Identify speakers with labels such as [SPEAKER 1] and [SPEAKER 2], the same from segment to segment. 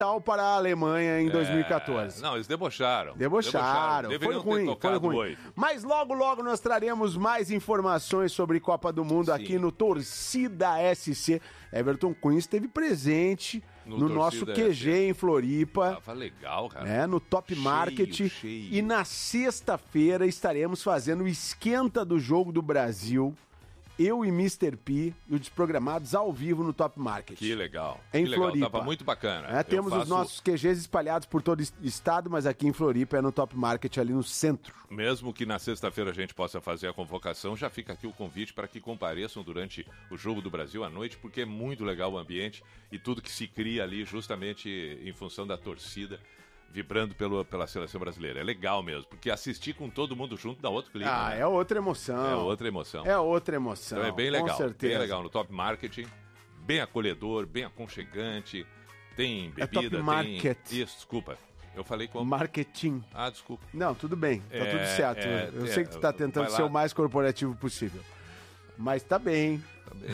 [SPEAKER 1] para a Alemanha em 2014.
[SPEAKER 2] Não, eles debocharam.
[SPEAKER 1] Foi ruim, foi ruim. Mas logo, logo nós traremos mais informações sobre Copa do Mundo aqui no Torcida SC. Everton Cunha esteve presente no nosso QG em Floripa.
[SPEAKER 2] Tava legal, cara.
[SPEAKER 1] No Top Market.
[SPEAKER 2] Cheio.
[SPEAKER 1] E na sexta-feira estaremos fazendo o esquenta do Jogo do Brasil. Eu e Mr. P e os desprogramados ao vivo no Top Market.
[SPEAKER 2] Que legal.
[SPEAKER 1] Em
[SPEAKER 2] que legal.
[SPEAKER 1] Floripa.
[SPEAKER 2] Tava muito bacana.
[SPEAKER 1] Temos os nossos QGs espalhados por todo o estado, mas aqui em Floripa é no Top Market, ali no centro.
[SPEAKER 2] Mesmo que na sexta-feira a gente possa fazer a convocação, já fica aqui o convite para que compareçam durante o Jogo do Brasil à noite, porque é muito legal o ambiente e tudo que se cria ali justamente em função da torcida, vibrando pela seleção brasileira. É legal mesmo, porque assistir com todo mundo junto dá outro clima.
[SPEAKER 1] É outra emoção.
[SPEAKER 2] É outra emoção.
[SPEAKER 1] Então
[SPEAKER 2] é bem legal.
[SPEAKER 1] Com certeza.
[SPEAKER 2] Bem legal no Top Marketing, bem acolhedor, bem aconchegante, tem bebida,
[SPEAKER 1] Top Market.
[SPEAKER 2] Isso, desculpa. Eu falei como...
[SPEAKER 1] Marketing.
[SPEAKER 2] Desculpa.
[SPEAKER 1] Não, tudo bem, tá tudo certo. Eu sei que tu tá tentando ser o mais corporativo possível. Mas tá bem.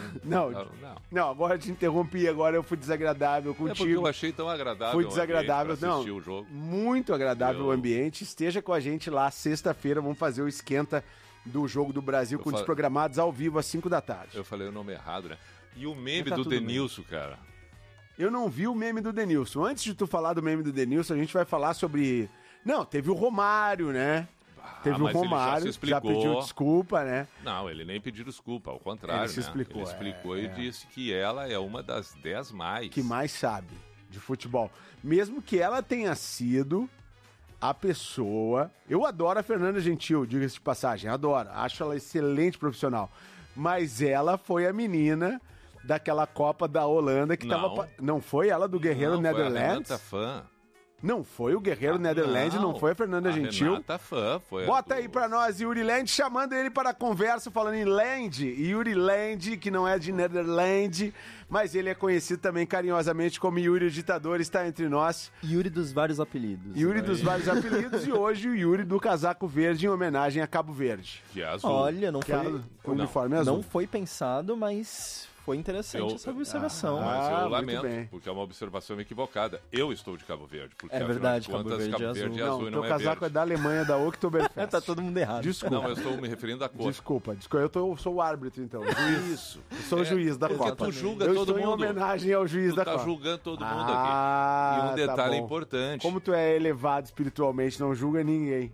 [SPEAKER 1] Não, agora eu te interrompi, agora eu fui desagradável contigo.
[SPEAKER 2] É porque eu achei tão agradável.
[SPEAKER 1] Fui desagradável,
[SPEAKER 2] não. O jogo.
[SPEAKER 1] Muito agradável o ambiente. Esteja com a gente lá sexta-feira, vamos fazer o esquenta do Jogo do Brasil com desprogramados ao vivo às 5 da tarde.
[SPEAKER 2] Eu falei o nome errado, né? E o meme do Denilson, cara?
[SPEAKER 1] Eu não vi o meme do Denilson. Antes de tu falar do meme do Denilson, a gente vai falar sobre... Não, teve o Romário, né? Teve o Romário, já pediu desculpa, né?
[SPEAKER 2] Não, ele nem pediu desculpa, ao contrário,
[SPEAKER 1] ele explicou,
[SPEAKER 2] Ele explicou e disse que ela é uma das 10 mais...
[SPEAKER 1] Que mais sabe de futebol. Mesmo que ela tenha sido a pessoa... Eu adoro a Fernanda Gentil, diga-se de passagem, adoro. Acho ela excelente profissional. Mas ela foi a menina daquela Copa da Holanda que tava... Não foi ela do Guerreiro Netherlands?
[SPEAKER 2] Foi a Fã.
[SPEAKER 1] Não foi o Guerreiro Netherlands, não foi a Fernanda Gentil.
[SPEAKER 2] Renata Fã, foi.
[SPEAKER 1] Bota aí pra nós Yuri Land, chamando ele para a conversa, falando em Land. Yuri Land, que não é de Netherlands, mas ele é conhecido também carinhosamente como Yuri o Ditador, está entre nós.
[SPEAKER 3] Yuri dos vários apelidos.
[SPEAKER 1] Yuri dos vários apelidos e hoje o Yuri do casaco verde em homenagem a Cabo Verde.
[SPEAKER 2] Que é azul.
[SPEAKER 3] Olha, não foi...
[SPEAKER 1] O uniforme é azul.
[SPEAKER 3] Não foi pensado, mas... Foi interessante essa observação.
[SPEAKER 2] Mas eu lamento, porque é uma observação equivocada. Eu estou de Cabo Verde. Porque,
[SPEAKER 3] é verdade,
[SPEAKER 2] Cabo Verde é azul.
[SPEAKER 1] Não, teu casaco é da Alemanha, da Oktoberfest.
[SPEAKER 3] Tá todo mundo errado.
[SPEAKER 1] Desculpa.
[SPEAKER 2] Não, eu estou me referindo à cor.
[SPEAKER 1] Desculpa. Eu sou o árbitro, então. Isso. Eu sou o juiz da Copa.
[SPEAKER 2] Tu julga
[SPEAKER 1] eu
[SPEAKER 2] todo
[SPEAKER 1] mundo.
[SPEAKER 2] Em
[SPEAKER 1] homenagem ao juiz da Copa.
[SPEAKER 2] Tu tá julgando todo mundo aqui. E um detalhe importante.
[SPEAKER 1] Como tu é elevado espiritualmente, não julga ninguém.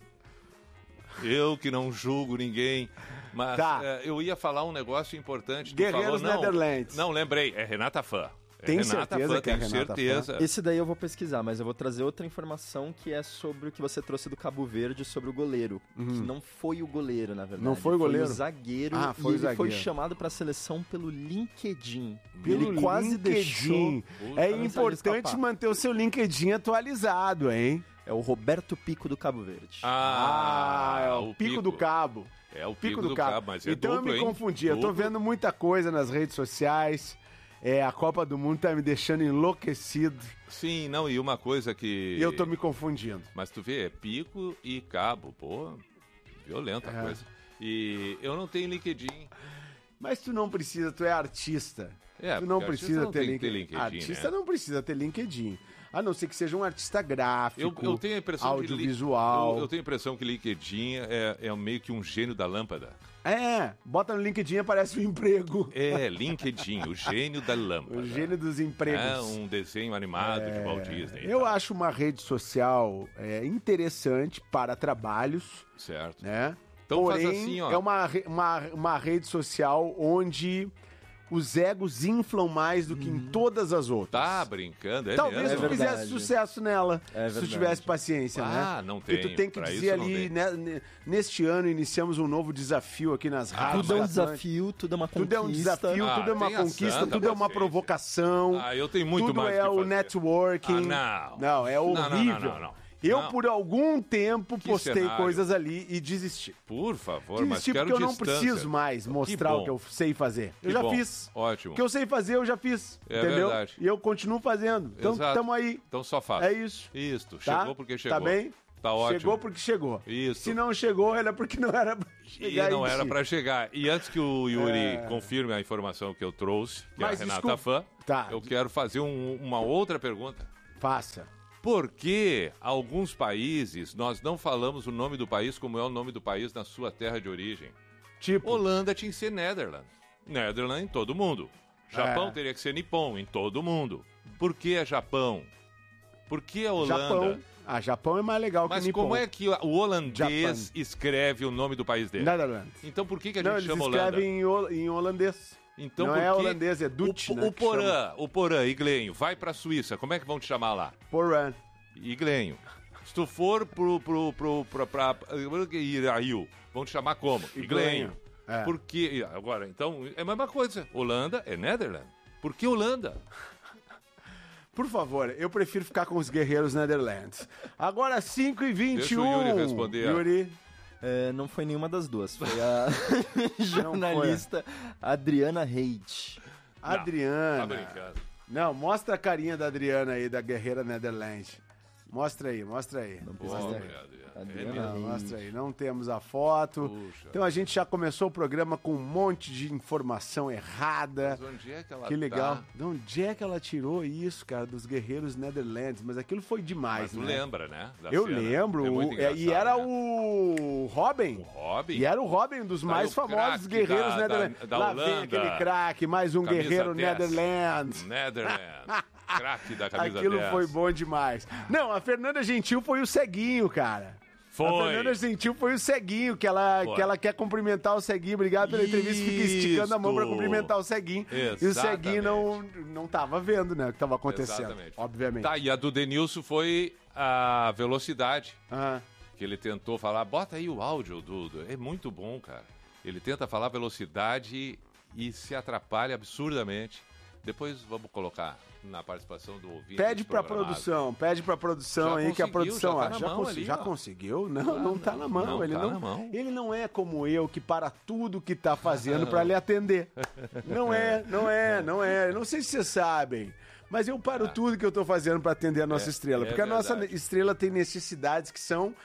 [SPEAKER 2] Eu que não julgo ninguém, mas eu ia falar um negócio importante.
[SPEAKER 1] Guerreiros Netherlands.
[SPEAKER 2] Não, lembrei, é Renata Fã.
[SPEAKER 1] Tem certeza que é
[SPEAKER 2] tenho
[SPEAKER 1] Renata
[SPEAKER 2] certeza.
[SPEAKER 3] Esse daí eu vou pesquisar, mas eu vou trazer outra informação que é sobre o que você trouxe do Cabo Verde, sobre o goleiro. Que não foi o goleiro, na verdade.
[SPEAKER 1] Não foi o goleiro?
[SPEAKER 3] Foi o zagueiro.
[SPEAKER 1] Foi o zagueiro.
[SPEAKER 3] Foi chamado para a seleção pelo LinkedIn.
[SPEAKER 1] Ele quase deixou. É importante manter o seu LinkedIn atualizado, hein?
[SPEAKER 3] É o Roberto Pico do Cabo Verde.
[SPEAKER 1] É o Pico do Cabo.
[SPEAKER 2] É o Pico do Cabo, mas
[SPEAKER 1] então
[SPEAKER 2] duplo,
[SPEAKER 1] eu me confundi. Eu tô vendo muita coisa nas redes sociais. A Copa do Mundo tá me deixando enlouquecido.
[SPEAKER 2] Sim, não, e uma coisa que...
[SPEAKER 1] Eu tô me confundindo.
[SPEAKER 2] Mas tu vê, é Pico e Cabo, pô, violenta a coisa. E eu não tenho LinkedIn.
[SPEAKER 1] Mas tu não precisa, tu é artista. Tu não precisa ter
[SPEAKER 2] LinkedIn.
[SPEAKER 1] Artista não precisa ter LinkedIn. A não ser que seja um artista gráfico,
[SPEAKER 2] eu tenho a impressão
[SPEAKER 1] audiovisual.
[SPEAKER 2] Eu tenho a impressão que LinkedIn é meio que um gênio da lâmpada.
[SPEAKER 1] Bota no LinkedIn e aparece um emprego.
[SPEAKER 2] LinkedIn, o gênio da lâmpada.
[SPEAKER 1] O gênio dos empregos.
[SPEAKER 2] É um desenho animado de Walt Disney.
[SPEAKER 1] Eu acho uma rede social interessante para trabalhos.
[SPEAKER 2] Certo.
[SPEAKER 1] Né?
[SPEAKER 2] Então
[SPEAKER 1] porém,
[SPEAKER 2] faz assim, ó.
[SPEAKER 1] É uma rede social onde os egos inflam mais do que em todas as outras.
[SPEAKER 2] Tá brincando,
[SPEAKER 1] Talvez
[SPEAKER 2] mesmo?
[SPEAKER 1] tu fizesse sucesso nela, se tu tivesse paciência, né?
[SPEAKER 2] Não tem.
[SPEAKER 1] Porque tu tem que dizer ali, né, neste ano iniciamos um novo desafio aqui nas rádios.
[SPEAKER 3] Tudo é um desafio, tudo é uma conquista.
[SPEAKER 1] Tudo é um desafio, tudo é uma conquista, tudo é uma provocação.
[SPEAKER 2] Eu tenho muito
[SPEAKER 1] tudo
[SPEAKER 2] mais
[SPEAKER 1] é o networking.
[SPEAKER 2] Não,
[SPEAKER 1] é horrível.
[SPEAKER 2] Não.
[SPEAKER 1] Eu, por algum tempo, postei
[SPEAKER 2] cenário.
[SPEAKER 1] Coisas ali e desisti.
[SPEAKER 2] Por favor, mas
[SPEAKER 1] desisti
[SPEAKER 2] quero
[SPEAKER 1] porque eu não
[SPEAKER 2] distância.
[SPEAKER 1] preciso mais mostrar o que eu sei fazer. Eu já fiz.
[SPEAKER 2] Ótimo.
[SPEAKER 1] O que eu sei fazer, eu já fiz. Entendeu?
[SPEAKER 2] Verdade.
[SPEAKER 1] E eu continuo fazendo. Então, tamo aí.
[SPEAKER 2] Então só faz.
[SPEAKER 1] É isso.
[SPEAKER 2] Isso.
[SPEAKER 1] Tá?
[SPEAKER 2] Chegou porque chegou.
[SPEAKER 1] Tá bem?
[SPEAKER 2] Tá ótimo.
[SPEAKER 1] Chegou porque chegou.
[SPEAKER 2] Isso.
[SPEAKER 1] Se não chegou, era porque não era pra chegar.
[SPEAKER 2] E não era pra chegar. E antes que o Yuri confirme a informação que eu trouxe, que é a Renata Fã, eu quero fazer uma outra pergunta.
[SPEAKER 1] Faça.
[SPEAKER 2] Porque alguns países, nós não falamos o nome do país como é o nome do país na sua terra de origem.
[SPEAKER 1] Tipo,
[SPEAKER 2] Holanda tinha que ser Netherlands. Netherlands em todo mundo. Japão teria que ser Nippon em todo mundo. Por que é Japão? Por que é Holanda?
[SPEAKER 1] Japão. Japão é mais legal que
[SPEAKER 2] Mas
[SPEAKER 1] Nippon.
[SPEAKER 2] como é que o holandês escreve o nome do país dele?
[SPEAKER 1] Netherlands.
[SPEAKER 2] Então por que a gente
[SPEAKER 1] Não, eles
[SPEAKER 2] chama Holanda?
[SPEAKER 1] escrevem em holandês.
[SPEAKER 2] Então,
[SPEAKER 1] não
[SPEAKER 2] por
[SPEAKER 1] é
[SPEAKER 2] que
[SPEAKER 1] holandês, é Dutch, né?
[SPEAKER 2] O Porã, Iglenho, vai pra Suíça, como é que vão te chamar lá?
[SPEAKER 1] Porã.
[SPEAKER 2] Iglenho. Se tu for pra Irail, vão te chamar como? Iglenho.
[SPEAKER 1] É.
[SPEAKER 2] Por que? Agora, então, é a mesma coisa. Holanda é Netherlands. Por que Holanda?
[SPEAKER 1] Por favor, eu prefiro ficar com os guerreiros Netherlands. Agora 5h21.
[SPEAKER 2] Deixa o Yuri responder.
[SPEAKER 1] Yuri.
[SPEAKER 3] Não foi nenhuma das duas. Foi a jornalista Adriana Reid.
[SPEAKER 1] Adriana.
[SPEAKER 2] Tá brincando.
[SPEAKER 1] Não, mostra a carinha da Adriana aí, da guerreira Netherlands. Mostra aí.
[SPEAKER 3] Não precisa.
[SPEAKER 1] Não, mostra aí. Não temos a foto.
[SPEAKER 2] Puxa.
[SPEAKER 1] Então a gente já começou o programa com um monte de informação errada.
[SPEAKER 2] Mas onde é que ela
[SPEAKER 1] Que legal.
[SPEAKER 2] tá?
[SPEAKER 1] De onde é que ela tirou isso, cara, dos guerreiros Netherlands? Mas aquilo foi demais,
[SPEAKER 2] Mas tu
[SPEAKER 1] né?
[SPEAKER 2] lembra, né? Da
[SPEAKER 1] Eu
[SPEAKER 2] cena.
[SPEAKER 1] lembro.
[SPEAKER 2] É muito
[SPEAKER 1] E
[SPEAKER 2] engraçado,
[SPEAKER 1] era
[SPEAKER 2] né?
[SPEAKER 1] o Robin.
[SPEAKER 2] O Robin.
[SPEAKER 1] E era o Robin, um dos
[SPEAKER 2] Tá
[SPEAKER 1] mais
[SPEAKER 2] aí o
[SPEAKER 1] famosos
[SPEAKER 2] craque
[SPEAKER 1] guerreiros
[SPEAKER 2] da
[SPEAKER 1] Netherlands.
[SPEAKER 2] da
[SPEAKER 1] Lá vem
[SPEAKER 2] Holanda.
[SPEAKER 1] aquele craque, mais um
[SPEAKER 2] Camisa
[SPEAKER 1] guerreiro
[SPEAKER 2] 10.
[SPEAKER 1] Netherlands.
[SPEAKER 2] Netherlands. Craque da camisa
[SPEAKER 1] Aquilo
[SPEAKER 2] 10.
[SPEAKER 1] foi bom demais. Não, a Fernanda Gentil foi o ceguinho, cara.
[SPEAKER 2] Foi.
[SPEAKER 1] A Fernanda Gentil foi o ceguinho, que ela quer cumprimentar o ceguinho. Obrigado pela entrevista, fica esticando a mão pra
[SPEAKER 2] Isto.
[SPEAKER 1] cumprimentar o ceguinho. E o ceguinho não tava vendo, né, o que tava acontecendo.
[SPEAKER 2] Exatamente.
[SPEAKER 1] Obviamente.
[SPEAKER 2] Tá, e a do Denilson foi a velocidade.
[SPEAKER 1] Ah,
[SPEAKER 2] Que ele tentou falar, bota aí o áudio, Dudu. É muito bom, cara. Ele tenta falar velocidade e se atrapalha absurdamente. Depois vamos colocar na participação do ouvinte.
[SPEAKER 1] pede pra
[SPEAKER 2] programado.
[SPEAKER 1] produção
[SPEAKER 2] Já
[SPEAKER 1] aí, que a
[SPEAKER 2] conseguiu,
[SPEAKER 1] produção...
[SPEAKER 2] já tá na mão ali,
[SPEAKER 1] já
[SPEAKER 2] ó.
[SPEAKER 1] conseguiu? Não tá na mão.
[SPEAKER 2] Não
[SPEAKER 1] Ele
[SPEAKER 2] tá
[SPEAKER 1] não,
[SPEAKER 2] na mão.
[SPEAKER 1] ele não é como eu, que para tudo que tá fazendo pra lhe atender. Não é. Eu não sei se vocês sabem, mas eu paro tudo que eu tô fazendo pra atender a nossa estrela. Porque a nossa
[SPEAKER 2] verdade.
[SPEAKER 1] estrela tem necessidades que são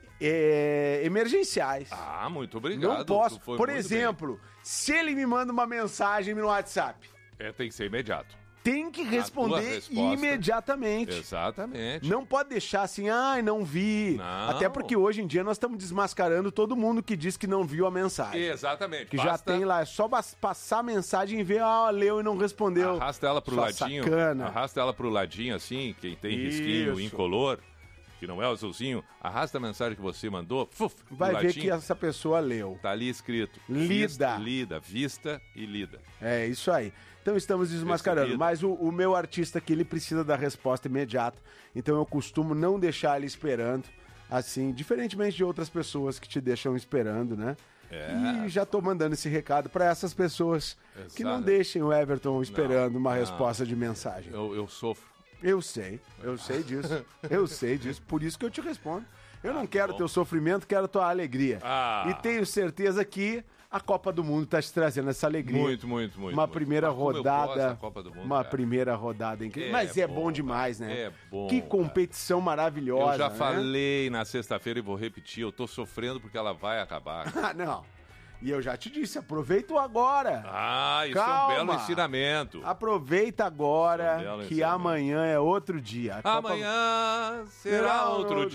[SPEAKER 1] emergenciais.
[SPEAKER 2] Ah, muito obrigado.
[SPEAKER 1] Não posso.
[SPEAKER 2] Tu foi
[SPEAKER 1] Por
[SPEAKER 2] muito
[SPEAKER 1] exemplo, se ele me manda uma mensagem no WhatsApp,
[SPEAKER 2] bem. Tem que ser imediato.
[SPEAKER 1] tem que
[SPEAKER 2] tua
[SPEAKER 1] responder
[SPEAKER 2] resposta.
[SPEAKER 1] imediatamente.
[SPEAKER 2] Exatamente.
[SPEAKER 1] Não pode deixar assim, não vi.
[SPEAKER 2] Não.
[SPEAKER 1] Até porque hoje em dia nós estamos desmascarando todo mundo que diz que não viu a mensagem.
[SPEAKER 2] Exatamente.
[SPEAKER 1] Que já tem lá, é só passar a mensagem e ver, leu e não respondeu.
[SPEAKER 2] Arrasta ela pro
[SPEAKER 1] Sua
[SPEAKER 2] ladinho.
[SPEAKER 1] sacana.
[SPEAKER 2] Arrasta ela pro ladinho, assim, quem tem risquinho
[SPEAKER 1] Isso.
[SPEAKER 2] incolor, que não é o azulzinho. Arrasta a mensagem que você mandou. Pro
[SPEAKER 1] Vai ver
[SPEAKER 2] ladinho,
[SPEAKER 1] que essa pessoa leu.
[SPEAKER 2] tá ali escrito.
[SPEAKER 1] Lida.
[SPEAKER 2] Vista e lida.
[SPEAKER 1] É isso aí. Então estamos desmascarando.
[SPEAKER 2] Recebido.
[SPEAKER 1] Mas o meu artista aqui, ele precisa da resposta imediata. Então eu costumo não deixar ele esperando. Assim, diferentemente de outras pessoas que te deixam esperando, né? E já tô mandando esse recado para essas pessoas que não
[SPEAKER 2] Exato.
[SPEAKER 1] deixem o Everton esperando uma
[SPEAKER 2] não.
[SPEAKER 1] resposta de mensagem.
[SPEAKER 2] Eu sofro.
[SPEAKER 1] Eu sei disso. Eu sei disso, por isso que eu te respondo. Eu não quero
[SPEAKER 2] bom.
[SPEAKER 1] teu sofrimento, quero tua alegria.
[SPEAKER 2] Ah.
[SPEAKER 1] E tenho certeza que a Copa do Mundo tá te trazendo essa alegria.
[SPEAKER 2] Muito.
[SPEAKER 1] Uma primeira
[SPEAKER 2] Mas como eu gosto
[SPEAKER 1] rodada,
[SPEAKER 2] da Copa do Mundo,
[SPEAKER 1] uma
[SPEAKER 2] cara.
[SPEAKER 1] primeira rodada incrível. Mas é bom demais, né?
[SPEAKER 2] É bom,
[SPEAKER 1] Que
[SPEAKER 2] cara.
[SPEAKER 1] competição maravilhosa,
[SPEAKER 2] Eu já
[SPEAKER 1] né?
[SPEAKER 2] falei na sexta-feira e vou repetir, eu tô sofrendo porque ela vai acabar.
[SPEAKER 1] Não. E eu já te disse, aproveita o agora.
[SPEAKER 2] Ah, isso
[SPEAKER 1] Calma.
[SPEAKER 2] é um belo ensinamento.
[SPEAKER 1] Aproveita agora,
[SPEAKER 2] Isso é um belo
[SPEAKER 1] que
[SPEAKER 2] ensinamento.
[SPEAKER 1] amanhã é outro dia. A Copa-
[SPEAKER 2] Amanhã será outro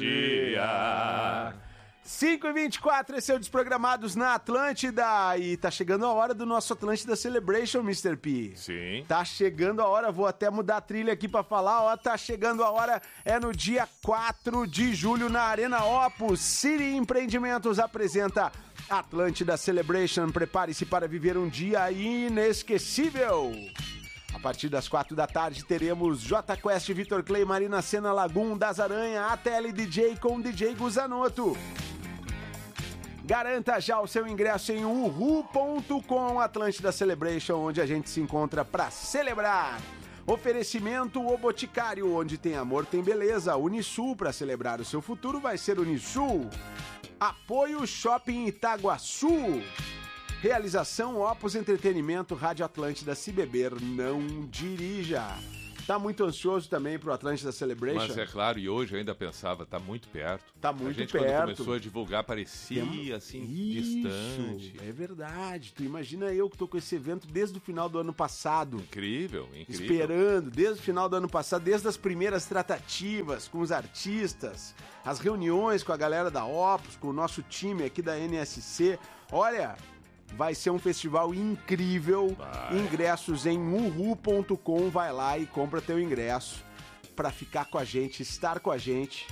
[SPEAKER 2] dia.
[SPEAKER 1] 5h24, esse é o Desprogramados na Atlântida. E tá chegando a hora do nosso Atlântida Celebration, Mr. P.
[SPEAKER 2] Sim.
[SPEAKER 1] Tá chegando a hora, vou até mudar a trilha aqui pra falar, tá chegando a hora, é no dia 4 de julho na Arena Opus. City Empreendimentos apresenta Atlântida Celebration, prepare-se para viver um dia inesquecível. A partir das 4 da tarde teremos J Quest, Vitor Clay, Marina Sena, Lagum, Das Aranha, ATL DJ com DJ Guzanoto. Garanta já o seu ingresso em uhu.com, Atlântida Celebration, onde a gente se encontra para celebrar. Oferecimento O Boticário, onde tem amor, tem beleza. Unisul, para celebrar o seu futuro, vai ser Unisul. Apoio Shopping Itaguaçu. Realização Opus Entretenimento, Rádio Atlântida, se beber, não dirija. Tá muito ansioso também pro Atlântida Celebration?
[SPEAKER 2] Mas é claro, e hoje eu ainda pensava, tá muito perto.
[SPEAKER 1] Tá muito
[SPEAKER 2] a gente,
[SPEAKER 1] perto.
[SPEAKER 2] Quando começou a divulgar, parecia assim, distante.
[SPEAKER 1] É verdade. Tu imagina eu que tô com esse evento desde o final do ano passado.
[SPEAKER 2] Incrível, incrível.
[SPEAKER 1] Esperando, desde o final do ano passado, desde as primeiras tratativas com os artistas, as reuniões com a galera da Opus, com o nosso time aqui da NSC. Olha, vai ser um festival incrível. Ingressos em uhu.com. Vai lá e compra teu ingresso pra ficar com a gente, estar com a gente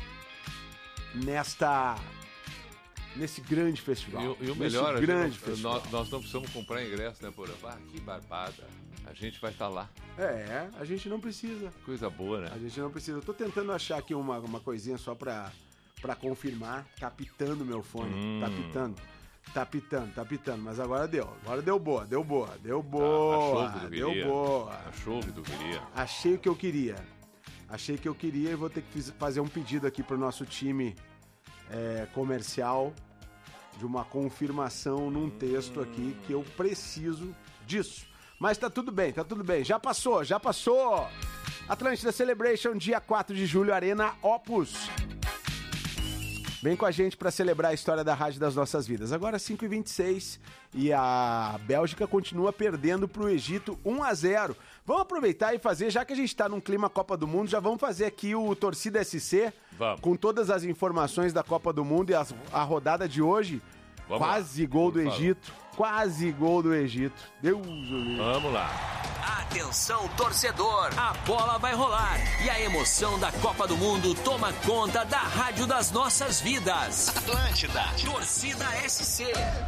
[SPEAKER 1] nesse grande festival.
[SPEAKER 2] E o melhor,
[SPEAKER 1] grande festival.
[SPEAKER 2] Nós não precisamos comprar ingresso, né, Porã? Que barbada. A gente vai estar lá.
[SPEAKER 1] A gente não precisa.
[SPEAKER 2] Coisa boa, né?
[SPEAKER 1] A gente não precisa. Eu tô tentando achar aqui uma coisinha só pra confirmar. Tá pitando meu fone. Tá pitando. Mas agora deu. Agora deu boa.
[SPEAKER 2] Achou que tu queria.
[SPEAKER 1] Achei o que eu queria e vou ter que fazer um pedido aqui pro nosso time comercial de uma confirmação num texto aqui que eu preciso disso. Mas tá tudo bem. Já passou. Atlântida Celebration, dia 4 de julho, Arena Opus. Vem com a gente para celebrar a história da Rádio das Nossas Vidas. Agora 5h26 e a Bélgica continua perdendo para o Egito 1-0. Vamos aproveitar e fazer, já que a gente está num clima Copa do Mundo, já vamos fazer aqui o Torcida SC.
[SPEAKER 2] Vamos.
[SPEAKER 1] Com todas as informações da Copa do Mundo e a rodada de hoje.
[SPEAKER 2] Vamos
[SPEAKER 1] quase
[SPEAKER 2] lá.
[SPEAKER 1] Gol do Egito. Quase gol do Egito. Deus do livro.
[SPEAKER 2] Vamos lá.
[SPEAKER 4] Atenção, torcedor! A bola vai rolar e a emoção da Copa do Mundo toma conta da Rádio das Nossas Vidas. Atlântida. Torcida SC.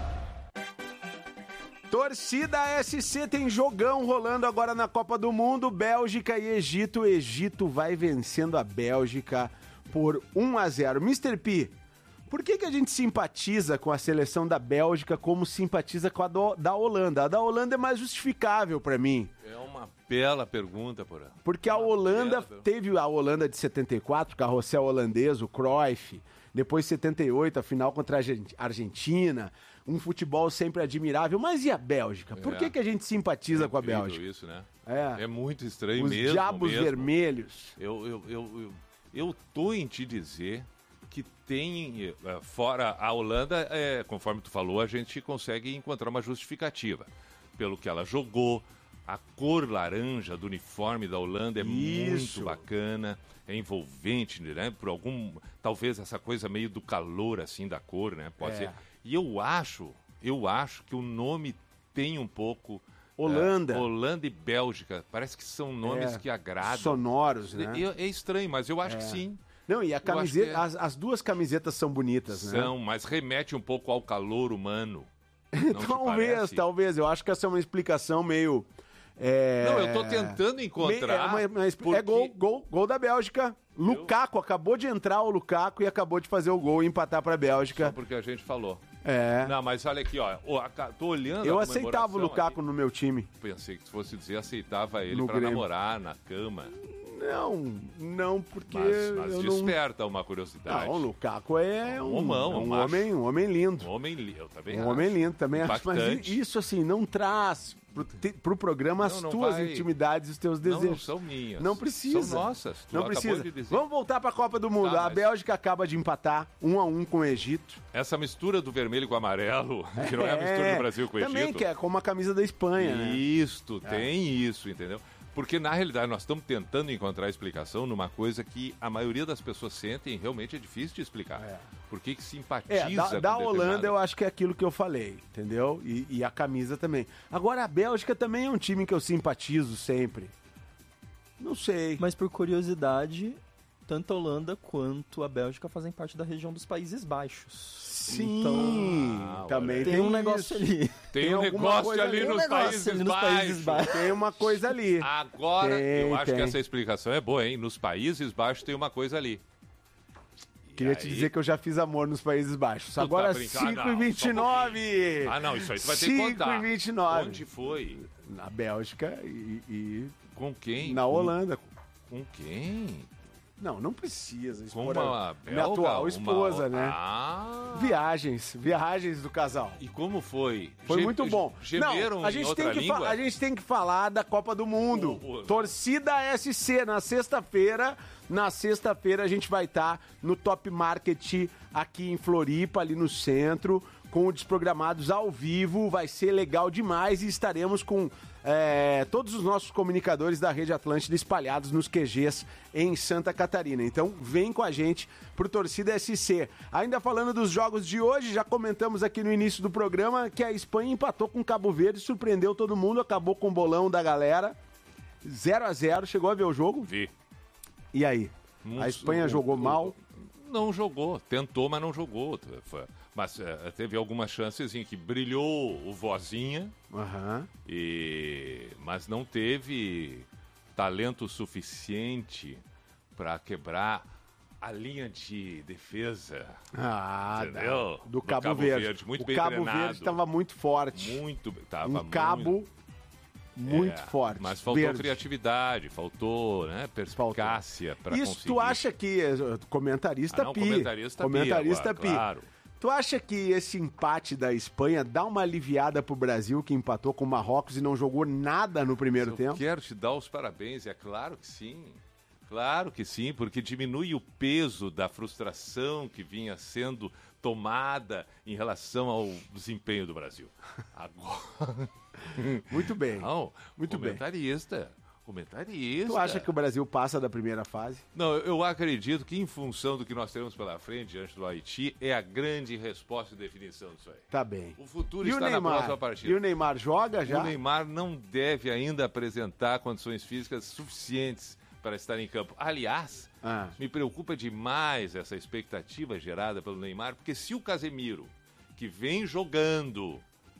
[SPEAKER 1] Torcida SC tem jogão rolando agora na Copa do Mundo. Bélgica e Egito. O Egito vai vencendo a Bélgica por 1-0. Mr. P, por que a gente simpatiza com a seleção da Bélgica como simpatiza com a da Holanda? A da Holanda é mais justificável pra mim.
[SPEAKER 2] É uma bela pergunta, Porã.
[SPEAKER 1] Porque a Holanda, teve a Holanda de 74, carrossel holandês, o Cruyff. Depois 78, a final contra a Argentina. Um futebol sempre admirável. Mas e a Bélgica? Por que a gente simpatiza com a Bélgica?
[SPEAKER 2] Isso, né?
[SPEAKER 1] É
[SPEAKER 2] muito estranho
[SPEAKER 1] Os
[SPEAKER 2] mesmo.
[SPEAKER 1] diabos vermelhos.
[SPEAKER 2] Eu tô em te dizer que tem, fora a Holanda, conforme tu falou, a gente consegue encontrar uma justificativa. Pelo que ela jogou, a cor laranja do uniforme da Holanda é muito bacana, é envolvente, né? Por talvez essa coisa meio do calor, assim, da cor, né? Pode ser. E eu acho que o nome tem um pouco...
[SPEAKER 1] Holanda
[SPEAKER 2] e Bélgica, parece que são nomes que agradam.
[SPEAKER 1] Sonoros, né?
[SPEAKER 2] É estranho, mas eu acho que sim.
[SPEAKER 1] Não, e a camiseta, as duas camisetas são bonitas, né?
[SPEAKER 2] São, mas remete um pouco ao calor humano.
[SPEAKER 1] Talvez. Eu acho que essa é uma explicação meio...
[SPEAKER 2] Não, eu tô tentando encontrar...
[SPEAKER 1] Gol da Bélgica. Lukaku, acabou de entrar o Lukaku e acabou de fazer o gol e empatar pra Bélgica.
[SPEAKER 2] Só porque a gente falou.
[SPEAKER 1] É.
[SPEAKER 2] Não, mas olha aqui, ó. Tô olhando.
[SPEAKER 1] Eu aceitava o Lukaku aqui no meu time.
[SPEAKER 2] Pensei que se fosse dizer, aceitava ele pra
[SPEAKER 1] Grêmio.
[SPEAKER 2] namorar na cama.
[SPEAKER 1] Não, porque.
[SPEAKER 2] Mas desperta uma curiosidade.
[SPEAKER 1] Não, o Lukaku é um homem lindo.
[SPEAKER 2] Um homem lindo, eu também
[SPEAKER 1] acho. Um homem lindo, também acho. Mas isso, assim, não traz pro programa as tuas intimidades e os teus desejos.
[SPEAKER 2] Não são minhas.
[SPEAKER 1] Não precisa.
[SPEAKER 2] São nossas.
[SPEAKER 1] Não precisa. Vamos voltar pra Copa do Mundo. A Bélgica acaba de empatar 1-1 com o Egito.
[SPEAKER 2] Essa mistura do vermelho com o amarelo, que não é a mistura do Brasil com o Egito.
[SPEAKER 1] Também que é como a camisa da Espanha, né?
[SPEAKER 2] Tem isso, entendeu? Porque, na realidade, nós estamos tentando encontrar explicação numa coisa que a maioria das pessoas sentem e realmente é difícil de explicar. Por que simpatiza
[SPEAKER 1] da Holanda eu acho que é aquilo que eu falei, entendeu? E a camisa também. Agora, a Bélgica também é um time que eu simpatizo sempre. Não sei.
[SPEAKER 3] Mas por curiosidade, tanto a Holanda quanto a Bélgica fazem parte da região dos Países Baixos.
[SPEAKER 1] Sim, então, também
[SPEAKER 3] tem um negócio ali.
[SPEAKER 2] Tem um negócio ali nos Países Baixos.
[SPEAKER 1] Tem uma coisa ali.
[SPEAKER 2] Agora, eu acho que essa explicação é boa, hein? Nos Países Baixos tem uma coisa ali.
[SPEAKER 1] Queria te dizer que eu já fiz amor nos Países Baixos. Agora 5h29.
[SPEAKER 2] Não, isso aí tu vai ter que contar.
[SPEAKER 1] 5h29.
[SPEAKER 2] Onde foi?
[SPEAKER 1] Na Bélgica e...
[SPEAKER 2] Com quem?
[SPEAKER 1] Na Holanda.
[SPEAKER 2] Com quem?
[SPEAKER 1] Não precisa.
[SPEAKER 2] Com uma
[SPEAKER 1] minha atual esposa, né?
[SPEAKER 2] Ah.
[SPEAKER 1] Viagens do casal.
[SPEAKER 2] E como foi?
[SPEAKER 1] Foi muito bom.
[SPEAKER 2] Gemeram em outra língua?
[SPEAKER 1] A gente tem que falar da Copa do Mundo. Torcida SC, na sexta-feira. Na sexta-feira a gente vai estar no Top Market aqui em Floripa, ali no centro, com o Desprogramados ao vivo. Vai ser legal demais e estaremos com todos os nossos comunicadores da Rede Atlântida espalhados nos QGs em Santa Catarina. Então vem com a gente pro Torcida SC. Ainda falando dos jogos de hoje, já comentamos aqui no início do programa que a Espanha empatou com Cabo Verde, surpreendeu todo mundo, acabou com o bolão da galera. 0-0, chegou a ver o jogo?
[SPEAKER 2] Vi.
[SPEAKER 1] E aí? A Espanha jogou mal?
[SPEAKER 2] Não jogou, tentou, mas não jogou. Mas teve algumas chances em que brilhou o Vozinha, mas não teve talento suficiente para quebrar a linha de defesa. Entendeu?
[SPEAKER 1] Do Cabo Verde.
[SPEAKER 2] Muito
[SPEAKER 1] o
[SPEAKER 2] bem
[SPEAKER 1] Cabo
[SPEAKER 2] treinado.
[SPEAKER 1] Verde estava muito forte. Muito forte.
[SPEAKER 2] Mas faltou criatividade, faltou perspicácia para conseguir.
[SPEAKER 1] Isso, tu acha que... Comentarista Pi.
[SPEAKER 2] Comentarista Pi. Claro.
[SPEAKER 1] Tu acha que esse empate da Espanha dá uma aliviada pro Brasil, que empatou com o Marrocos e não jogou nada no primeiro tempo?
[SPEAKER 2] Eu quero te dar os parabéns, é claro que sim. Claro que sim, porque diminui o peso da frustração que vinha sendo tomada em relação ao desempenho do Brasil. Agora...
[SPEAKER 1] Muito bem.
[SPEAKER 2] Não,
[SPEAKER 1] muito
[SPEAKER 2] comentarista.
[SPEAKER 1] Tu acha que o Brasil passa da primeira fase?
[SPEAKER 2] Não, eu acredito que em função do que nós temos pela frente diante do Haiti, é a grande resposta e definição disso aí.
[SPEAKER 1] Tá bem.
[SPEAKER 2] O futuro está na próxima partida.
[SPEAKER 1] E o Neymar joga já?
[SPEAKER 2] O Neymar não deve ainda apresentar condições físicas suficientes para estar em campo. Aliás, me preocupa demais essa expectativa gerada pelo Neymar, porque se o Casemiro, que vem jogando,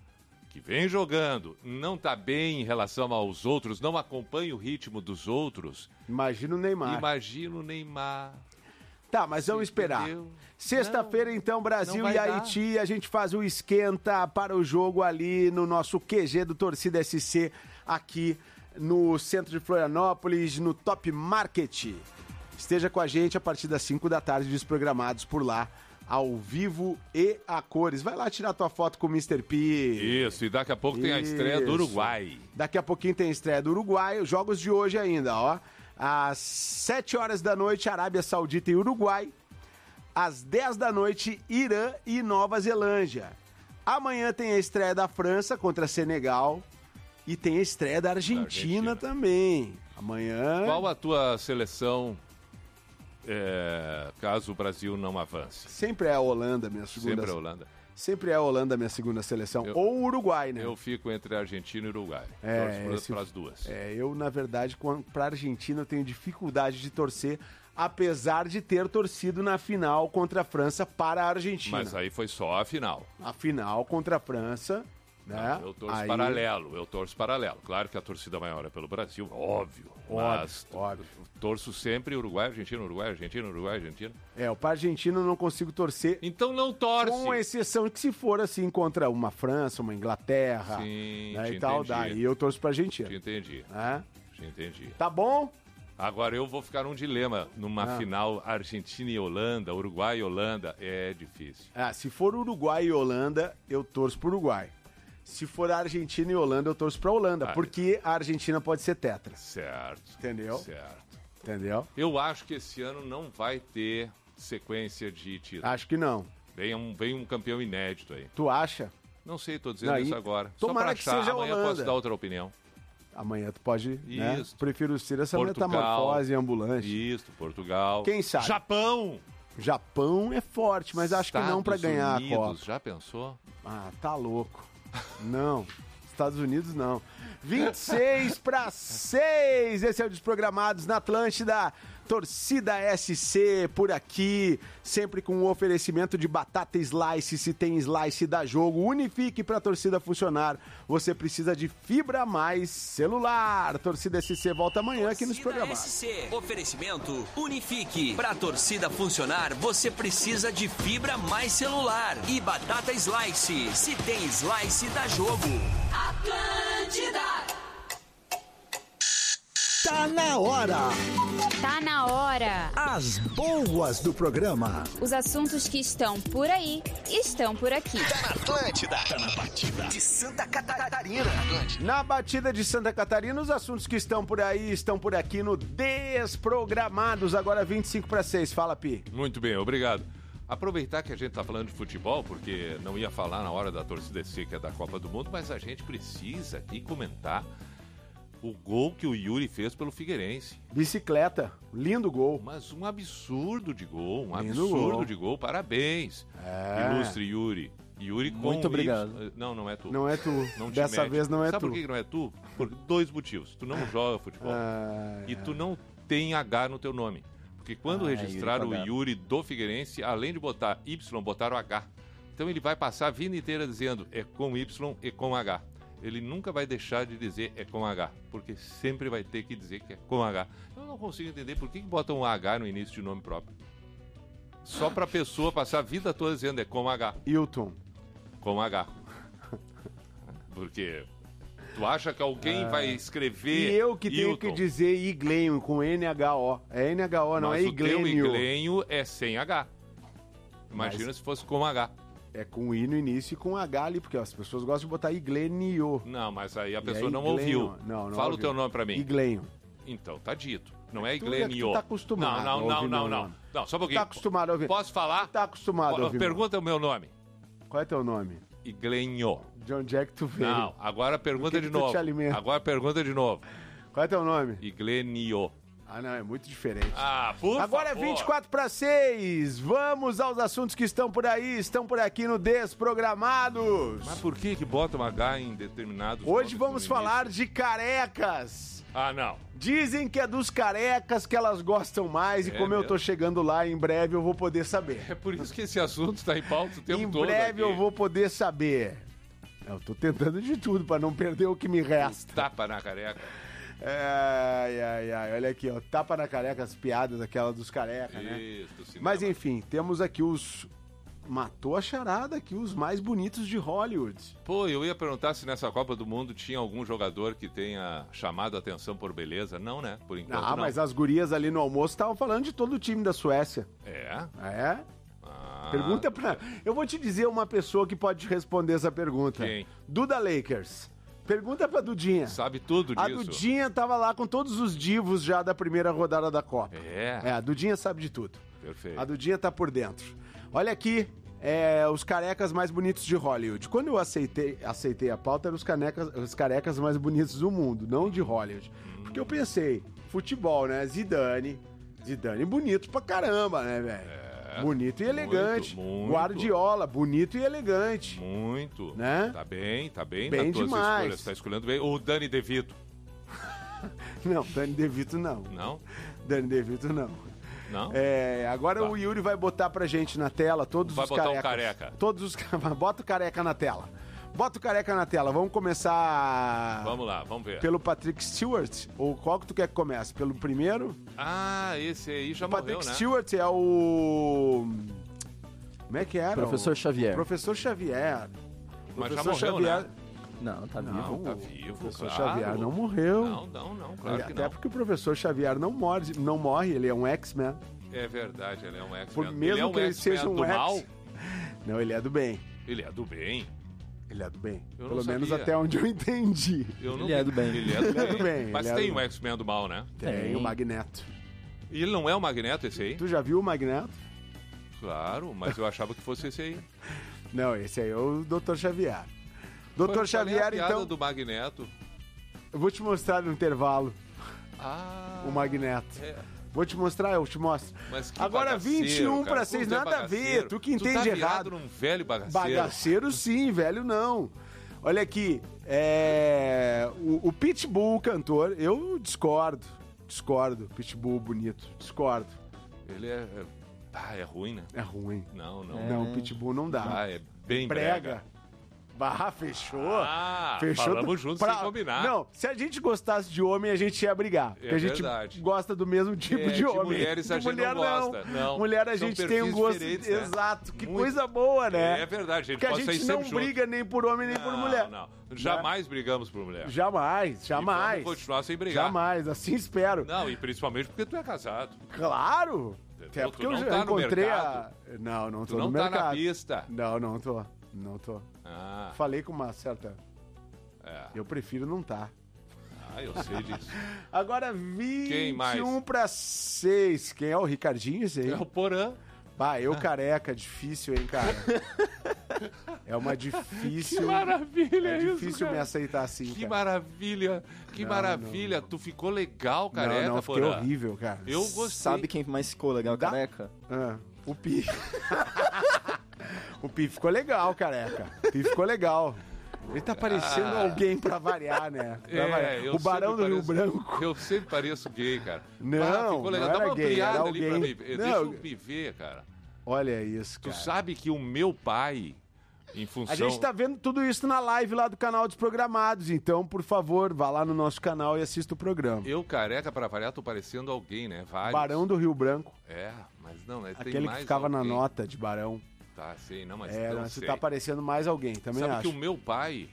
[SPEAKER 2] não tá bem em relação aos outros, não acompanha o ritmo dos outros.
[SPEAKER 1] Imagina o Neymar. Tá, mas vamos esperar. Sexta-feira, então, Brasil e Haiti, a gente faz o esquenta para o jogo ali no nosso QG do Torcida SC, aqui no centro de Florianópolis, no Top Market. Esteja com a gente a partir das 5 da tarde, desprogramados por lá, ao vivo e a cores. Vai lá tirar tua foto com o Mr. P.
[SPEAKER 2] Isso, e daqui a pouco tem a estreia do Uruguai.
[SPEAKER 1] Daqui a pouquinho tem a estreia do Uruguai, os jogos de hoje ainda, ó. Às 7 horas da noite, Arábia Saudita e Uruguai. Às 10 da noite, Irã e Nova Zelândia. Amanhã tem a estreia da França contra Senegal. E tem a estreia da Argentina também. Amanhã...
[SPEAKER 2] Qual a tua seleção... caso o Brasil não avance?
[SPEAKER 1] Sempre é a Holanda, minha segunda.
[SPEAKER 2] Sempre é a Holanda.
[SPEAKER 1] Sempre é a Holanda, minha segunda seleção. Ou o Uruguai, né?
[SPEAKER 2] Eu fico entre a Argentina e o Uruguai. Torço para as duas.
[SPEAKER 1] Eu, na verdade, para a Argentina, eu tenho dificuldade de torcer, apesar de ter torcido na final contra a França para a Argentina.
[SPEAKER 2] Mas aí foi só a final.
[SPEAKER 1] A final contra a França... Né?
[SPEAKER 2] Não, eu torço paralelo. Claro que a torcida maior é pelo Brasil, óbvio. Torço sempre Uruguai, Argentina, Uruguai, Argentina, Uruguai, Argentina.
[SPEAKER 1] Para a Argentina eu não consigo torcer.
[SPEAKER 2] Então não torce.
[SPEAKER 1] Com exceção de que se for assim contra uma França, uma Inglaterra,
[SPEAKER 2] sim,
[SPEAKER 1] né, e tal, daí eu torço para a Argentina.
[SPEAKER 2] Te entendi. Te entendi.
[SPEAKER 1] Tá bom?
[SPEAKER 2] Agora eu vou ficar num dilema numa final Argentina e Holanda, Uruguai e Holanda, é difícil.
[SPEAKER 1] Se for Uruguai e Holanda, eu torço pro Uruguai. Se for a Argentina e Holanda, eu torço pra Holanda, porque a Argentina pode ser tetra.
[SPEAKER 2] Certo.
[SPEAKER 1] Entendeu?
[SPEAKER 2] Certo.
[SPEAKER 1] Entendeu?
[SPEAKER 2] Eu acho que esse ano não vai ter sequência de títulos.
[SPEAKER 1] Acho que não.
[SPEAKER 2] Vem um campeão inédito aí.
[SPEAKER 1] Tu acha?
[SPEAKER 2] Não sei, tô dizendo isso agora.
[SPEAKER 1] Tomara
[SPEAKER 2] só pra
[SPEAKER 1] que seja
[SPEAKER 2] amanhã
[SPEAKER 1] Holanda.
[SPEAKER 2] Posso dar outra opinião.
[SPEAKER 1] Amanhã tu pode, né?
[SPEAKER 2] Isso.
[SPEAKER 1] Prefiro ser essa
[SPEAKER 2] Portugal,
[SPEAKER 1] metamorfose ambulante.
[SPEAKER 2] Isso, Portugal.
[SPEAKER 1] Quem sabe? Japão é forte, mas acho que não pra ganhar a Copa.
[SPEAKER 2] Já pensou?
[SPEAKER 1] Tá louco. Não, Estados Unidos não. 26-6, esse é o Desprogramados na Atlântida. Torcida SC por aqui, sempre com o oferecimento de batata slice. Se tem slice, dá jogo. Unifique para a torcida funcionar. Você precisa de fibra mais celular. Torcida SC volta amanhã aqui nos Desprogramados.
[SPEAKER 4] SC, oferecimento Unifique. Para a torcida funcionar, você precisa de fibra mais celular e batata slice. Se tem slice, dá jogo. Atlântida.
[SPEAKER 1] Tá
[SPEAKER 5] Tá na hora.
[SPEAKER 6] Tá na hora.
[SPEAKER 5] As boas do programa.
[SPEAKER 6] Os assuntos que estão por aí estão por aqui.
[SPEAKER 5] Tá na Atlântida. Tá na batida de Santa Catarina.
[SPEAKER 1] Na batida de Santa Catarina, os assuntos que estão por aí estão por aqui no Desprogramados. Agora 25:06. Fala, Pi.
[SPEAKER 2] Muito bem, obrigado. Aproveitar que a gente tá falando de futebol, porque não ia falar na hora da torcida seca da Copa do Mundo, mas a gente precisa aqui comentar o gol que o Yuri fez pelo Figueirense.
[SPEAKER 1] Bicicleta, lindo gol.
[SPEAKER 2] Mas um absurdo de gol,
[SPEAKER 1] Lindo gol.
[SPEAKER 2] Parabéns. Ilustre Yuri. Yuri com
[SPEAKER 3] Muito obrigado.
[SPEAKER 2] Não é tu.
[SPEAKER 1] Não é tu.
[SPEAKER 2] Não te
[SPEAKER 1] Dessa
[SPEAKER 2] mete.
[SPEAKER 1] vez não é
[SPEAKER 2] Sabe
[SPEAKER 1] tu.
[SPEAKER 2] por que não é tu? Por 2 motivos. Tu não joga futebol e tu não tem H no teu nome. Porque quando registraram o Yuri do Figueirense, além de botar Y, botaram H. Então ele vai passar a vida inteira dizendo é com Y e com H. Ele nunca vai deixar de dizer é com H, porque sempre vai ter que dizer que é com H. Eu não consigo entender por que botam um H no início de nome próprio. Só pra pessoa passar a vida toda dizendo é com H.
[SPEAKER 1] Hilton.
[SPEAKER 2] Com H. Porque tu acha que alguém vai escrever
[SPEAKER 1] E eu que tenho
[SPEAKER 2] Hilton,
[SPEAKER 1] que dizer Iglenho com NHO. É NHO, não
[SPEAKER 2] mas
[SPEAKER 1] é
[SPEAKER 2] o teu
[SPEAKER 1] Iglenho.
[SPEAKER 2] Iglenho é sem H. Imagina se fosse com H.
[SPEAKER 1] É com I no início e com H ali, porque as pessoas gostam de botar Iglenio.
[SPEAKER 2] Não, mas aí a
[SPEAKER 1] E
[SPEAKER 2] pessoa
[SPEAKER 1] é
[SPEAKER 2] não
[SPEAKER 1] Iglenho.
[SPEAKER 2] ouviu.
[SPEAKER 1] Não
[SPEAKER 2] Fala
[SPEAKER 1] ouviu.
[SPEAKER 2] o teu nome pra mim.
[SPEAKER 1] Iglenho.
[SPEAKER 2] Então, tá dito. Não é
[SPEAKER 1] Tu é que
[SPEAKER 2] Iglenio.
[SPEAKER 1] tu tá acostumado a
[SPEAKER 2] Não,
[SPEAKER 1] ouvir meu
[SPEAKER 2] não.
[SPEAKER 1] nome.
[SPEAKER 2] Não, só um pouquinho.
[SPEAKER 1] Tá acostumado a ouvir.
[SPEAKER 2] Posso falar?
[SPEAKER 1] Tá acostumado a ouvir.
[SPEAKER 2] Pergunta o meu nome.
[SPEAKER 1] Qual é teu nome?
[SPEAKER 2] Iglenho.
[SPEAKER 1] De onde é que tu veio?
[SPEAKER 2] Não, agora pergunta
[SPEAKER 1] que
[SPEAKER 2] de
[SPEAKER 1] tu te
[SPEAKER 2] novo.
[SPEAKER 1] alimenta?
[SPEAKER 2] Agora pergunta de novo.
[SPEAKER 1] Qual é teu nome?
[SPEAKER 2] Iglenio.
[SPEAKER 1] Ah, não, é muito diferente.
[SPEAKER 2] Ah, por
[SPEAKER 1] Agora
[SPEAKER 2] favor.
[SPEAKER 1] é 24:06. Vamos aos assuntos que estão por aí, estão por aqui no Desprogramados.
[SPEAKER 2] Mas por que botam H em determinados
[SPEAKER 1] Hoje
[SPEAKER 2] nomes
[SPEAKER 1] vamos
[SPEAKER 2] no
[SPEAKER 1] falar
[SPEAKER 2] início?
[SPEAKER 1] de carecas.
[SPEAKER 2] Ah, não.
[SPEAKER 1] Dizem que é dos carecas que elas gostam mais e
[SPEAKER 2] É
[SPEAKER 1] como eu tô
[SPEAKER 2] mesmo?
[SPEAKER 1] chegando lá, em breve eu vou poder saber.
[SPEAKER 2] É por isso que esse assunto tá em pauta o tempo
[SPEAKER 1] Em
[SPEAKER 2] todo
[SPEAKER 1] breve
[SPEAKER 2] aqui.
[SPEAKER 1] eu vou poder saber. Eu tô tentando de tudo pra não perder o que me resta.
[SPEAKER 2] Tapa na careca.
[SPEAKER 1] Ai, olha aqui, ó, tapa na careca, as piadas, aquela dos careca, né?
[SPEAKER 2] Isso, cinema.
[SPEAKER 1] Mas enfim, temos aqui os... Matou a charada aqui, os mais bonitos de Hollywood.
[SPEAKER 2] Pô, eu ia perguntar se nessa Copa do Mundo tinha algum jogador que tenha chamado a atenção por beleza. Não, né? Por enquanto não.
[SPEAKER 1] Mas as gurias ali no almoço estavam falando de todo o time da Suécia.
[SPEAKER 2] É?
[SPEAKER 1] É?
[SPEAKER 2] Ah,
[SPEAKER 1] Pergunta pra... Eu vou te dizer uma pessoa que pode responder essa pergunta.
[SPEAKER 2] Quem?
[SPEAKER 1] Duda Lakers. Pergunta pra Dudinha.
[SPEAKER 2] Sabe tudo
[SPEAKER 1] A
[SPEAKER 2] disso.
[SPEAKER 1] Dudinha tava lá com todos os divos já da primeira rodada da Copa.
[SPEAKER 2] É?
[SPEAKER 1] A Dudinha sabe de tudo.
[SPEAKER 2] Perfeito.
[SPEAKER 1] A Dudinha tá por dentro. Olha aqui, os carecas mais bonitos de Hollywood. Quando eu aceitei a pauta, eram os carecas mais bonitos do mundo, não de Hollywood. Porque eu pensei, futebol, né? Zidane bonito pra caramba, né, velho? Bonito e elegante.
[SPEAKER 2] muito.
[SPEAKER 1] Guardiola, bonito e elegante.
[SPEAKER 2] Muito.
[SPEAKER 1] Né?
[SPEAKER 2] Tá bem
[SPEAKER 1] Bem
[SPEAKER 2] nas tuas
[SPEAKER 1] demais.
[SPEAKER 2] escolhas. Tá escolhendo bem. O Dani DeVito.
[SPEAKER 1] Não, Dani DeVito não.
[SPEAKER 2] Não?
[SPEAKER 1] Dani DeVito não.
[SPEAKER 2] Não?
[SPEAKER 1] Agora
[SPEAKER 2] Tá.
[SPEAKER 1] o Yuri vai botar pra gente na tela todos
[SPEAKER 2] Vai
[SPEAKER 1] os
[SPEAKER 2] botar
[SPEAKER 1] carecas.
[SPEAKER 2] um careca.
[SPEAKER 1] Todos os... Bota o careca na tela. Bota o careca na tela. Vamos começar
[SPEAKER 2] Vamos lá, vamos ver.
[SPEAKER 1] pelo Patrick Stewart? Ou qual que tu quer que comece? Pelo primeiro?
[SPEAKER 2] Ah, esse aí já
[SPEAKER 1] O
[SPEAKER 2] morreu,
[SPEAKER 1] Patrick
[SPEAKER 2] né?
[SPEAKER 1] Stewart é o... Como é que era?
[SPEAKER 3] Professor Xavier.
[SPEAKER 1] Professor Xavier.
[SPEAKER 2] Mas já
[SPEAKER 1] Professor
[SPEAKER 2] morreu,
[SPEAKER 1] Xavier...
[SPEAKER 2] né?
[SPEAKER 3] Não, tá
[SPEAKER 1] Não,
[SPEAKER 3] vivo.
[SPEAKER 2] Tá vivo,
[SPEAKER 1] o professor
[SPEAKER 2] claro.
[SPEAKER 1] Xavier não morreu.
[SPEAKER 2] Não, claro que
[SPEAKER 1] Até
[SPEAKER 2] não.
[SPEAKER 1] porque o professor Xavier não morre, ele é um X-Men.
[SPEAKER 2] É verdade, ele é um X-Men.
[SPEAKER 1] Por
[SPEAKER 2] Ele
[SPEAKER 1] mesmo
[SPEAKER 2] é um
[SPEAKER 1] que ele
[SPEAKER 2] X-Men
[SPEAKER 1] seja um
[SPEAKER 2] do
[SPEAKER 1] X.
[SPEAKER 2] mal?
[SPEAKER 1] Não, ele é do bem.
[SPEAKER 2] Ele é do bem.
[SPEAKER 1] Ele é do bem.
[SPEAKER 2] Eu não
[SPEAKER 1] Pelo menos
[SPEAKER 2] sabia.
[SPEAKER 1] até onde eu entendi.
[SPEAKER 2] Eu não
[SPEAKER 3] Ele é do bem.
[SPEAKER 2] Ele é do
[SPEAKER 1] Ele é
[SPEAKER 2] bem.
[SPEAKER 1] do bem,
[SPEAKER 2] Mas
[SPEAKER 1] ele é
[SPEAKER 2] tem
[SPEAKER 1] do
[SPEAKER 2] um
[SPEAKER 1] bem.
[SPEAKER 2] X-Men do mal, né?
[SPEAKER 1] Tem o Magneto.
[SPEAKER 2] E ele não é o Magneto, esse aí?
[SPEAKER 1] Tu já viu o Magneto?
[SPEAKER 2] Claro, mas eu achava que fosse esse aí.
[SPEAKER 1] Não, esse aí é o Dr. Xavier.
[SPEAKER 2] Qual
[SPEAKER 1] Dr.
[SPEAKER 2] é a
[SPEAKER 1] Xavier,
[SPEAKER 2] piada
[SPEAKER 1] então,
[SPEAKER 2] do Magneto?
[SPEAKER 1] eu vou te mostrar no intervalo
[SPEAKER 2] Ah,
[SPEAKER 1] o Magneto.
[SPEAKER 2] é.
[SPEAKER 1] Vou te mostrar, eu te mostro.
[SPEAKER 2] Mas que
[SPEAKER 1] Agora
[SPEAKER 2] bagaceiro,
[SPEAKER 1] 21
[SPEAKER 2] cara.
[SPEAKER 1] para 6,
[SPEAKER 2] Tu é
[SPEAKER 1] nada a ver.
[SPEAKER 2] bagaceiro.
[SPEAKER 1] Tu que entende
[SPEAKER 2] tá
[SPEAKER 1] errado.
[SPEAKER 2] virado num velho bagaceiro.
[SPEAKER 1] Bagaceiro sim, velho não. Olha aqui, o Pitbull, o cantor, eu discordo. Pitbull bonito, discordo.
[SPEAKER 2] Ele é ruim, né?
[SPEAKER 1] É ruim.
[SPEAKER 2] Não.
[SPEAKER 1] Não, Pitbull não dá.
[SPEAKER 2] Ah, é bem
[SPEAKER 1] Prega.
[SPEAKER 2] brega.
[SPEAKER 1] Bah, fechou.
[SPEAKER 2] Fechou. Falamos juntos sem combinar.
[SPEAKER 1] Não, se a gente gostasse de homem, a gente ia brigar. Porque a gente gosta do mesmo tipo de homem.
[SPEAKER 2] Mulheres a gente não gosta. Não.
[SPEAKER 1] Mulher a gente tem um gosto... Exato. Que coisa boa, né?
[SPEAKER 2] É verdade, a gente
[SPEAKER 1] porque a gente não briga nem por homem, nem por mulher.
[SPEAKER 2] Não. Jamais brigamos por mulher.
[SPEAKER 1] Jamais.
[SPEAKER 2] E vamos continuar sem brigar.
[SPEAKER 1] Jamais, assim espero.
[SPEAKER 2] Não, e principalmente porque tu é casado.
[SPEAKER 1] Claro.
[SPEAKER 2] Até
[SPEAKER 1] porque eu já encontrei Não tô no mercado.
[SPEAKER 2] Tu não tá na pista.
[SPEAKER 1] Não tô. Falei com uma certa... Eu prefiro não tá.
[SPEAKER 2] Eu sei disso.
[SPEAKER 1] Agora 21 para 6. Quem é o Ricardinho, esse aí?
[SPEAKER 2] É o Porã.
[SPEAKER 1] Eu careca, difícil, hein, cara? É uma difícil...
[SPEAKER 2] Que maravilha
[SPEAKER 1] é
[SPEAKER 2] isso,
[SPEAKER 1] difícil
[SPEAKER 2] cara.
[SPEAKER 1] me aceitar assim,
[SPEAKER 2] Que
[SPEAKER 1] cara.
[SPEAKER 2] maravilha, que maravilha.
[SPEAKER 1] Não.
[SPEAKER 2] Tu ficou legal, careca,
[SPEAKER 1] Não, fiquei horrível, cara.
[SPEAKER 2] Eu gostei.
[SPEAKER 3] Sabe quem mais ficou legal, careca?
[SPEAKER 1] O Pi. O Pi ficou legal, careca. O Pi ficou legal. Ele tá parecendo alguém pra variar, né? O Barão do Rio Branco.
[SPEAKER 2] Eu sempre pareço gay, cara.
[SPEAKER 1] Não,
[SPEAKER 2] ficou legal.
[SPEAKER 1] não
[SPEAKER 2] Dá uma
[SPEAKER 1] era gay,
[SPEAKER 2] ampliada
[SPEAKER 1] era
[SPEAKER 2] ali
[SPEAKER 1] alguém...
[SPEAKER 2] pra mim. Deixa eu me ver, cara.
[SPEAKER 1] Olha isso, cara.
[SPEAKER 2] Tu sabe que o meu pai, em função...
[SPEAKER 1] A gente tá vendo tudo isso na live lá do canal Desprogramados, então, por favor, vá lá no nosso canal e assista o programa.
[SPEAKER 2] Eu, careca, pra variar, tô parecendo alguém, né? Vários.
[SPEAKER 1] Barão do Rio Branco.
[SPEAKER 2] Mas não, né?
[SPEAKER 1] Aquele que ficava na nota de Barão.
[SPEAKER 2] Tá, sei, não, mas
[SPEAKER 1] você tá parecendo mais alguém, também
[SPEAKER 2] sabe
[SPEAKER 1] acho.
[SPEAKER 2] Que o meu pai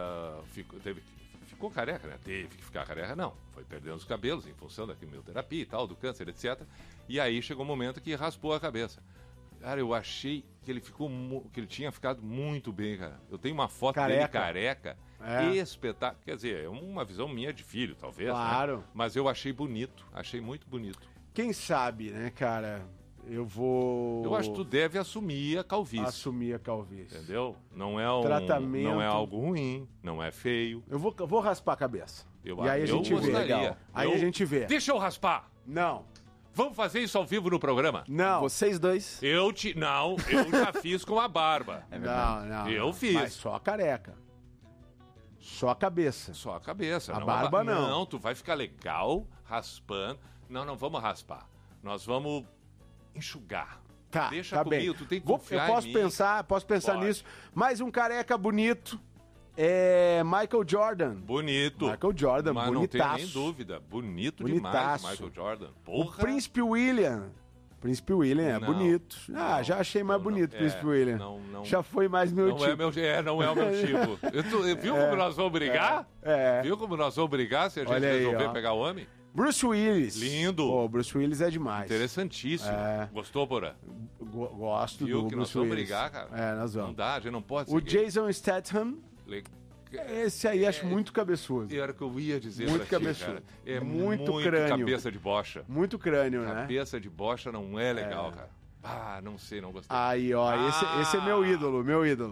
[SPEAKER 2] ficou careca, né? Teve que ficar careca, não. Foi perdendo os cabelos em função da quimioterapia e tal, do câncer, etc. E aí chegou um momento que raspou a cabeça. Cara, eu achei que ele tinha ficado muito bem, cara. Eu tenho uma foto dele careca, espetacular. Quer dizer, é uma visão minha de filho, talvez.
[SPEAKER 1] Claro.
[SPEAKER 2] Né? Mas eu achei bonito, achei muito bonito.
[SPEAKER 1] Quem sabe, né, cara? Eu acho
[SPEAKER 2] que tu deve assumir a calvície.
[SPEAKER 1] Assumir a calvície.
[SPEAKER 2] Entendeu? Não é um
[SPEAKER 1] tratamento.
[SPEAKER 2] Não é algo ruim, não é feio.
[SPEAKER 1] Eu vou raspar a cabeça.
[SPEAKER 2] E aí a gente vê. Legal.
[SPEAKER 1] Aí a gente vê.
[SPEAKER 2] Deixa eu raspar.
[SPEAKER 1] Não.
[SPEAKER 2] Vamos fazer isso ao vivo no programa?
[SPEAKER 1] Não.
[SPEAKER 3] Vocês dois?
[SPEAKER 2] Eu já fiz com a barba.
[SPEAKER 1] Não.
[SPEAKER 2] Eu fiz.
[SPEAKER 1] Mas só a careca. Só a cabeça.
[SPEAKER 2] Só a cabeça.
[SPEAKER 1] A barba não.
[SPEAKER 2] Não, tu vai ficar legal raspando. Não vamos raspar. Nós vamos enxugar.
[SPEAKER 1] Tá,
[SPEAKER 2] Deixa comigo, tu tem que confiar
[SPEAKER 1] eu posso
[SPEAKER 2] em mim.
[SPEAKER 1] Posso pensar nisso. Mais um careca bonito é Michael Jordan.
[SPEAKER 2] Bonito.
[SPEAKER 1] Michael Jordan,
[SPEAKER 2] mas
[SPEAKER 1] bonitaço.
[SPEAKER 2] Não tem nem dúvida. Bonitaço. Demais, Michael Jordan. Porra.
[SPEAKER 1] O Príncipe William. Príncipe William é bonito. Já achei mais bonito o Príncipe William. Já foi mais meu tipo.
[SPEAKER 2] Não é o meu tipo. Viu como nós vamos brigar? Viu como nós vamos brigar se a gente resolver pegar o homem?
[SPEAKER 1] Bruce Willis.
[SPEAKER 2] Lindo.
[SPEAKER 1] Pô, Bruce Willis é demais.
[SPEAKER 2] Interessantíssimo. Gostou, Porã?
[SPEAKER 1] Gosto
[SPEAKER 2] Viu
[SPEAKER 1] do
[SPEAKER 2] que
[SPEAKER 1] Bruce
[SPEAKER 2] nós vamos
[SPEAKER 1] Willis.
[SPEAKER 2] brigar, cara?
[SPEAKER 1] Nós vamos.
[SPEAKER 2] Não dá, a gente não pode
[SPEAKER 1] O Jason Statham. Esse aí acho muito cabeçudo.
[SPEAKER 2] Era o que eu ia dizer
[SPEAKER 1] muito
[SPEAKER 2] pra ti,
[SPEAKER 1] cabeçudo.
[SPEAKER 2] Cara. É
[SPEAKER 1] muito crânio.
[SPEAKER 2] Cabeça de bocha.
[SPEAKER 1] Muito crânio, né?
[SPEAKER 2] Cabeça de bocha não é legal, cara. Não sei, não gostei.
[SPEAKER 1] Aí, ó, esse é meu ídolo.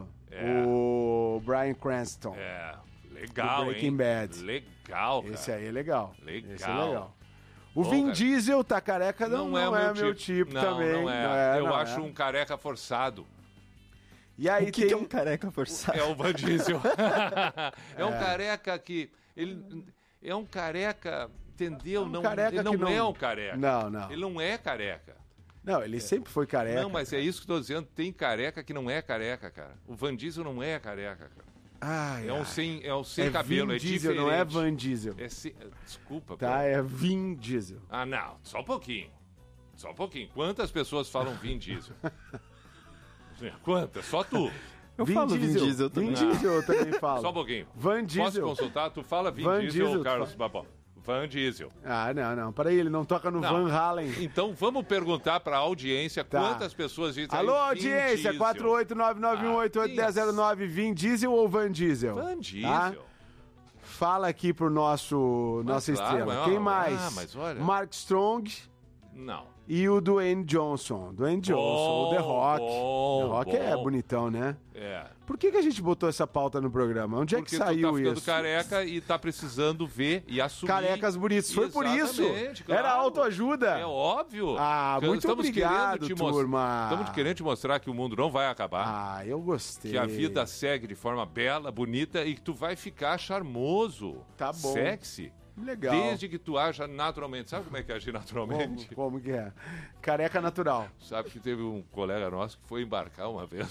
[SPEAKER 1] O Bryan Cranston.
[SPEAKER 2] Legal,
[SPEAKER 1] Breaking Bad.
[SPEAKER 2] Legal, cara.
[SPEAKER 1] Esse aí é legal.
[SPEAKER 2] Esse
[SPEAKER 1] é legal. O Vin Diesel tá careca, não é meu tipo também.
[SPEAKER 2] Não é. Eu acho um careca forçado.
[SPEAKER 1] E aí
[SPEAKER 3] o que é um careca forçado?
[SPEAKER 2] É o Vin Diesel. É um careca que... Ele é um careca, entendeu? Ele não é um careca.
[SPEAKER 1] Não.
[SPEAKER 2] Ele não é careca.
[SPEAKER 1] Não, ele sempre foi careca.
[SPEAKER 2] Não, mas é isso que eu tô dizendo. Tem careca que não é careca, cara. O Vin Diesel não é careca, cara. É um sem cabelo,
[SPEAKER 1] Vin
[SPEAKER 2] é
[SPEAKER 1] Diesel,
[SPEAKER 2] diferente.
[SPEAKER 1] Não é Van Diesel.
[SPEAKER 2] Desculpa.
[SPEAKER 1] Tá, é Vin Diesel.
[SPEAKER 2] Não, só um pouquinho. Quantas pessoas falam Vin Diesel? Quantas? Só tu.
[SPEAKER 3] Eu falo Vin Diesel também.
[SPEAKER 1] Vin Diesel eu também falo.
[SPEAKER 2] Só um pouquinho.
[SPEAKER 1] Van Diesel.
[SPEAKER 2] Posso consultar? Tu fala Vin Diesel ou Carlos Babó? Van Diesel.
[SPEAKER 1] Não. Peraí, ele não toca no Van Halen.
[SPEAKER 2] Então vamos perguntar pra audiência quantas pessoas dizem.
[SPEAKER 1] Alô, audiência, 48991881009, Vin Diesel ou Van Diesel?
[SPEAKER 2] Van Diesel.
[SPEAKER 1] Tá? Fala aqui pro nossa estrela. Quem mais?
[SPEAKER 2] Mas olha...
[SPEAKER 1] Mark Strong.
[SPEAKER 2] Não.
[SPEAKER 1] E o Dwayne Johnson. O The Rock. The Rock é bonitão, né? Por que a gente botou essa pauta no programa? Onde é que saiu
[SPEAKER 2] tu tá ficando
[SPEAKER 1] isso?
[SPEAKER 2] careca e tá precisando ver e assumir.
[SPEAKER 1] Carecas bonitos. Foi por isso.
[SPEAKER 2] Claro.
[SPEAKER 1] Era autoajuda.
[SPEAKER 2] É óbvio.
[SPEAKER 1] Muito obrigado, turma.
[SPEAKER 2] Estamos querendo te mostrar que o mundo não vai acabar.
[SPEAKER 1] Eu gostei.
[SPEAKER 2] Que a vida segue de forma bela, bonita e que tu vai ficar charmoso.
[SPEAKER 1] Tá bom.
[SPEAKER 2] Sexy.
[SPEAKER 1] Legal.
[SPEAKER 2] Desde que tu aja naturalmente. Sabe como é que é agir naturalmente?
[SPEAKER 1] Como que é? Careca natural.
[SPEAKER 2] Sabe que teve um colega nosso que foi embarcar uma vez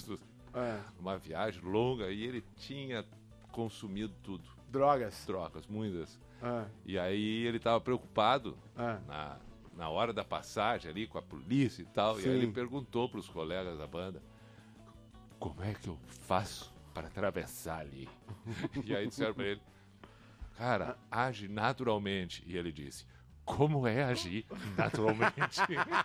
[SPEAKER 2] Uma viagem longa e ele tinha consumido tudo.
[SPEAKER 1] Drogas,
[SPEAKER 2] muitas. E aí ele estava preocupado na hora da passagem ali com a polícia e tal. Sim. E aí ele perguntou para os colegas da banda: como é que eu faço para atravessar ali? E aí disseram para ele: cara, age naturalmente. E ele disse: como é agir naturalmente?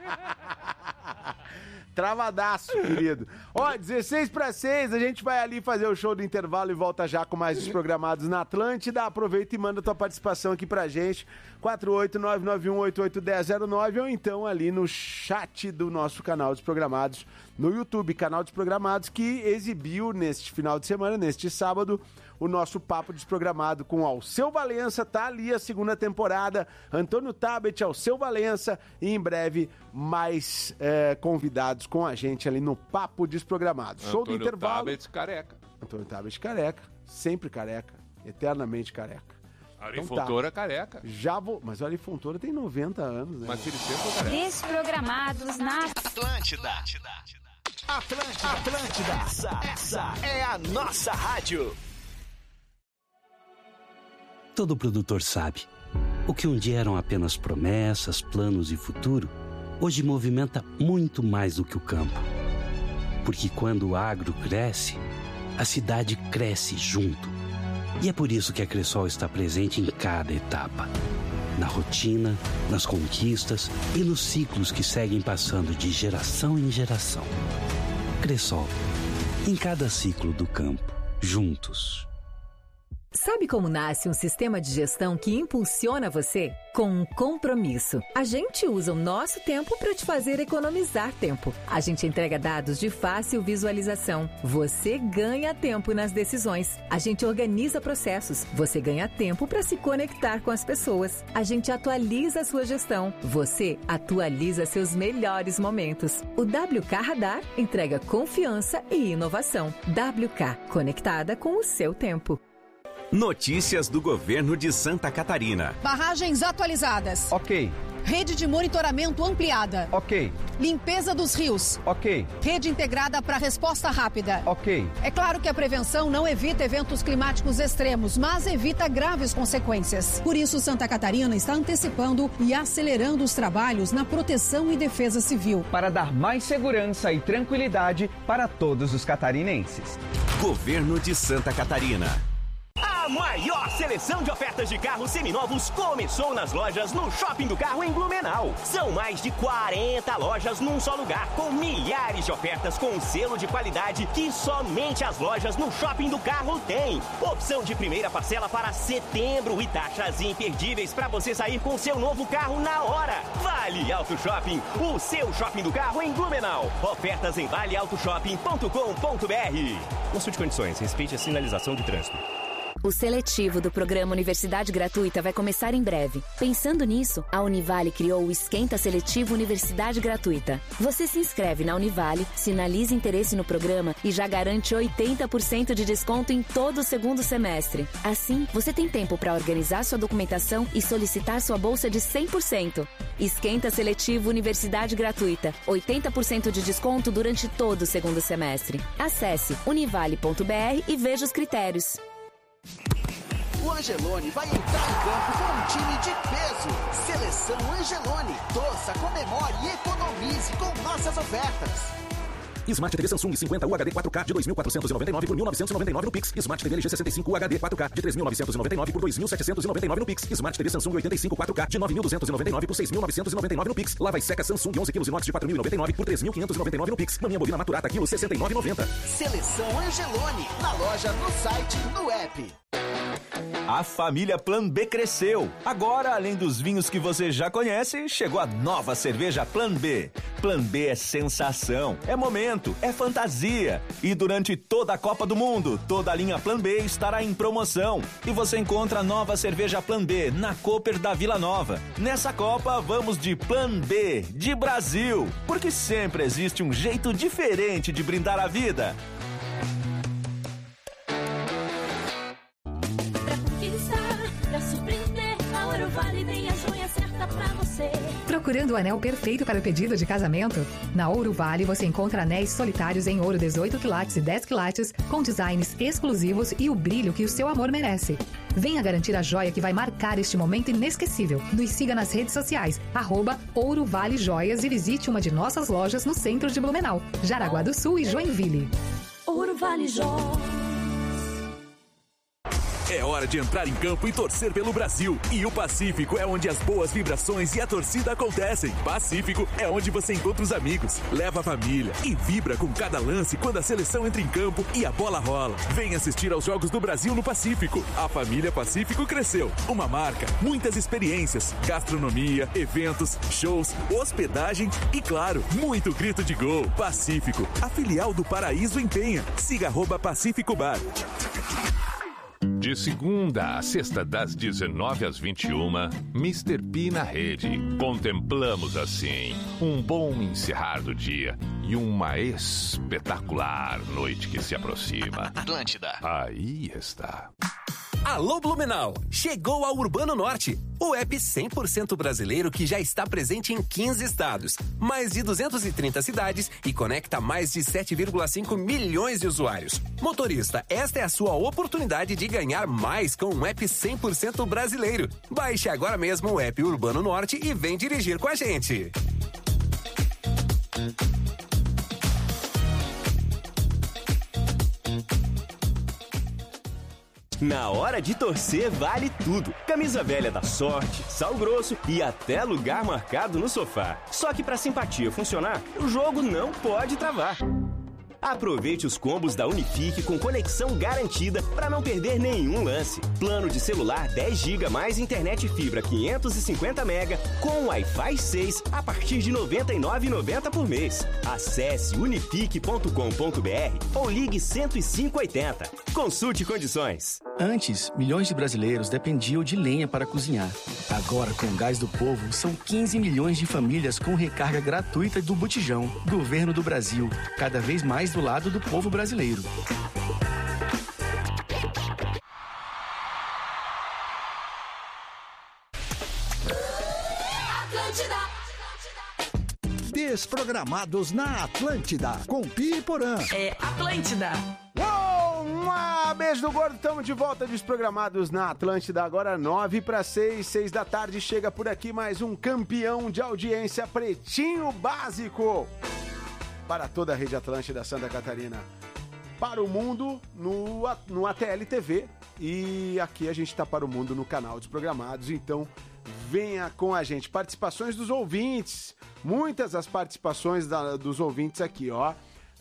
[SPEAKER 1] Travadaço, querido. 16:06, a gente vai ali fazer o show do intervalo e volta já com mais Desprogramados na Atlântida. Aproveita e manda tua participação aqui pra gente, 48991881009, ou então ali no chat do nosso canal Desprogramados no YouTube, canal Desprogramados, que exibiu neste final de semana, neste sábado, o nosso Papo Desprogramado com Alceu Valença. Tá ali a segunda temporada, Antônio Tabet, Alceu Valença, e em breve mais convidados com a gente ali no Papo Desprogramado. Show do intervalo.
[SPEAKER 2] Tabet careca.
[SPEAKER 1] Antônio Tabet careca, sempre careca, eternamente careca.
[SPEAKER 2] Ari Fontoura careca.
[SPEAKER 1] Já vou, mas o Ari Fontoura tem 90 anos, né?
[SPEAKER 2] Mas ele sempre careca.
[SPEAKER 6] Desprogramados na
[SPEAKER 5] Atlântida. Essa é a nossa rádio.
[SPEAKER 7] Todo produtor sabe. O que um dia eram apenas promessas, planos e futuro, hoje movimenta muito mais do que o campo. Porque quando o agro cresce, a cidade cresce junto. E é por isso que a Cressol está presente em cada etapa. Na rotina, nas conquistas e nos ciclos que seguem passando de geração em geração. Cressol. Em cada ciclo do campo. Juntos.
[SPEAKER 8] Sabe como nasce um sistema de gestão que impulsiona você? Com um compromisso. A gente usa o nosso tempo para te fazer economizar tempo. A gente entrega dados de fácil visualização. Você ganha tempo nas decisões. A gente organiza processos. Você ganha tempo para se conectar com as pessoas. A gente atualiza a sua gestão. Você atualiza seus melhores momentos. O WK Radar entrega confiança e inovação. WK, conectada com o seu tempo.
[SPEAKER 9] Notícias do governo de Santa Catarina.
[SPEAKER 10] Barragens atualizadas.
[SPEAKER 9] Ok.
[SPEAKER 10] Rede de monitoramento ampliada.
[SPEAKER 9] Ok.
[SPEAKER 10] Limpeza dos rios.
[SPEAKER 9] Ok.
[SPEAKER 10] Rede integrada para resposta rápida.
[SPEAKER 9] Ok.
[SPEAKER 10] É claro que a prevenção não evita eventos climáticos extremos, mas evita graves consequências. Por isso, Santa Catarina está antecipando e acelerando os trabalhos na proteção e defesa civil.
[SPEAKER 9] Para dar mais segurança e tranquilidade para todos os catarinenses. Governo de Santa Catarina.
[SPEAKER 5] A maior seleção de ofertas de carros seminovos começou nas lojas no Shopping do Carro em Blumenau. São mais de 40 lojas num só lugar, com milhares de ofertas com selo de qualidade que somente as lojas no Shopping do Carro têm. Opção de primeira parcela para setembro e taxas imperdíveis para você sair com seu novo carro na hora. Vale Auto Shopping, o seu shopping do carro em Blumenau. Ofertas em valeautoshopping.com.br. Consulte condições, respeite a sinalização de trânsito.
[SPEAKER 11] O seletivo do programa Universidade Gratuita vai começar em breve. Pensando nisso, a Univale criou o Esquenta Seletivo Universidade Gratuita. Você se inscreve na Univale, sinaliza interesse no programa e já garante 80% de desconto em todo o segundo semestre. Assim, você tem tempo para organizar sua documentação e solicitar sua bolsa de 100%. Esquenta Seletivo Universidade Gratuita. 80% de desconto durante todo o segundo semestre. Acesse univale.br e veja os critérios.
[SPEAKER 5] O Angelone vai entrar em campo com um time de peso. Seleção Angelone. Torça, comemore e economize com nossas ofertas.
[SPEAKER 12] Smart TV Samsung 50 UHD 4K de 2.499 por 1.999 no Pix. Smart TV LG 65 UHD 4K de 3.999 por 2.799 no Pix. Smart TV Samsung 85 4K de 9.299 por 6.999 no Pix. Lava e seca Samsung 11 kg inox de 4.099 por 3.599 no Pix. Maminha bovina maturata quilo 69,90.
[SPEAKER 5] Seleção Angelone. Na loja, no site, no app.
[SPEAKER 13] A família Plan B cresceu. Agora, além dos vinhos que você já conhece, chegou a nova cerveja Plan B. Plan B é sensação, é momento, é fantasia. E durante toda a Copa do Mundo, toda a linha Plan B estará em promoção. E você encontra a nova cerveja Plan B na Cooper da Vila Nova. Nessa Copa, vamos de Plan B, de Brasil. Porque sempre existe um jeito diferente de brindar a vida.
[SPEAKER 8] Procurando o anel perfeito para o pedido de casamento? Na Ouro Vale você encontra anéis solitários em ouro 18 quilates e 10 quilates, com designs exclusivos e o brilho que o seu amor merece. Venha garantir a joia que vai marcar este momento inesquecível. Nos siga nas redes sociais, @Ouro Vale Joias, e visite uma de nossas lojas no centro de Blumenau, Jaraguá do Sul e Joinville.
[SPEAKER 14] Ouro Vale Joias.
[SPEAKER 12] É hora de entrar em campo e torcer pelo Brasil. E o Pacífico é onde as boas vibrações e a torcida acontecem. Pacífico é onde você encontra os amigos, leva a família e vibra com cada lance quando a seleção entra em campo e a bola rola. Vem assistir aos Jogos do Brasil no Pacífico. A família Pacífico cresceu. Uma marca, muitas experiências, gastronomia, eventos, shows, hospedagem e, claro, muito grito de gol. Pacífico, a filial do Paraíso em Penha. Siga @Pacífico Bar.
[SPEAKER 2] De segunda a sexta, das 19 às 21, Mr. P na rede. Contemplamos assim um bom encerrar do dia e uma espetacular noite que se aproxima.
[SPEAKER 4] Atlântida.
[SPEAKER 2] Aí está.
[SPEAKER 15] Alô Blumenau, chegou ao Urbano Norte, o app 100% brasileiro que já está presente em 15 estados, mais de 230 cidades e conecta mais de 7,5 milhões de usuários. Motorista, esta é a sua oportunidade de ganhar mais com um app 100% brasileiro. Baixe agora mesmo o app Urbano Norte e vem dirigir com a gente.
[SPEAKER 5] Na hora de torcer vale tudo. Camisa velha da Sorte, sal grosso e até lugar marcado no sofá. Só que pra simpatia funcionar, o jogo não pode travar. Aproveite os combos da Unifique com conexão garantida para não perder nenhum lance. Plano de celular 10 GB mais internet fibra 550 MB com Wi-Fi 6 a partir de R$ 99,90 por mês. Acesse unifique.com.br ou ligue 10580. Consulte condições.
[SPEAKER 16] Antes, milhões de brasileiros dependiam de lenha para cozinhar. Agora, com o Gás do Povo, são 15 milhões de famílias com recarga gratuita do botijão. Governo do Brasil, cada vez mais do lado do povo brasileiro.
[SPEAKER 17] Desprogramados na Atlântida, com Pi e Porã.
[SPEAKER 14] É Atlântida.
[SPEAKER 1] Uou! Beijo do gordo, estamos de volta, Desprogramados na Atlântida, agora 5:09, 6 da tarde, chega por aqui mais um campeão de audiência, Pretinho Básico, para toda a rede Atlântida Santa Catarina, para o mundo no ATL TV, e aqui a gente está para o mundo no canal Desprogramados, então venha com a gente. Participações dos ouvintes, muitas as participações dos ouvintes aqui, ó.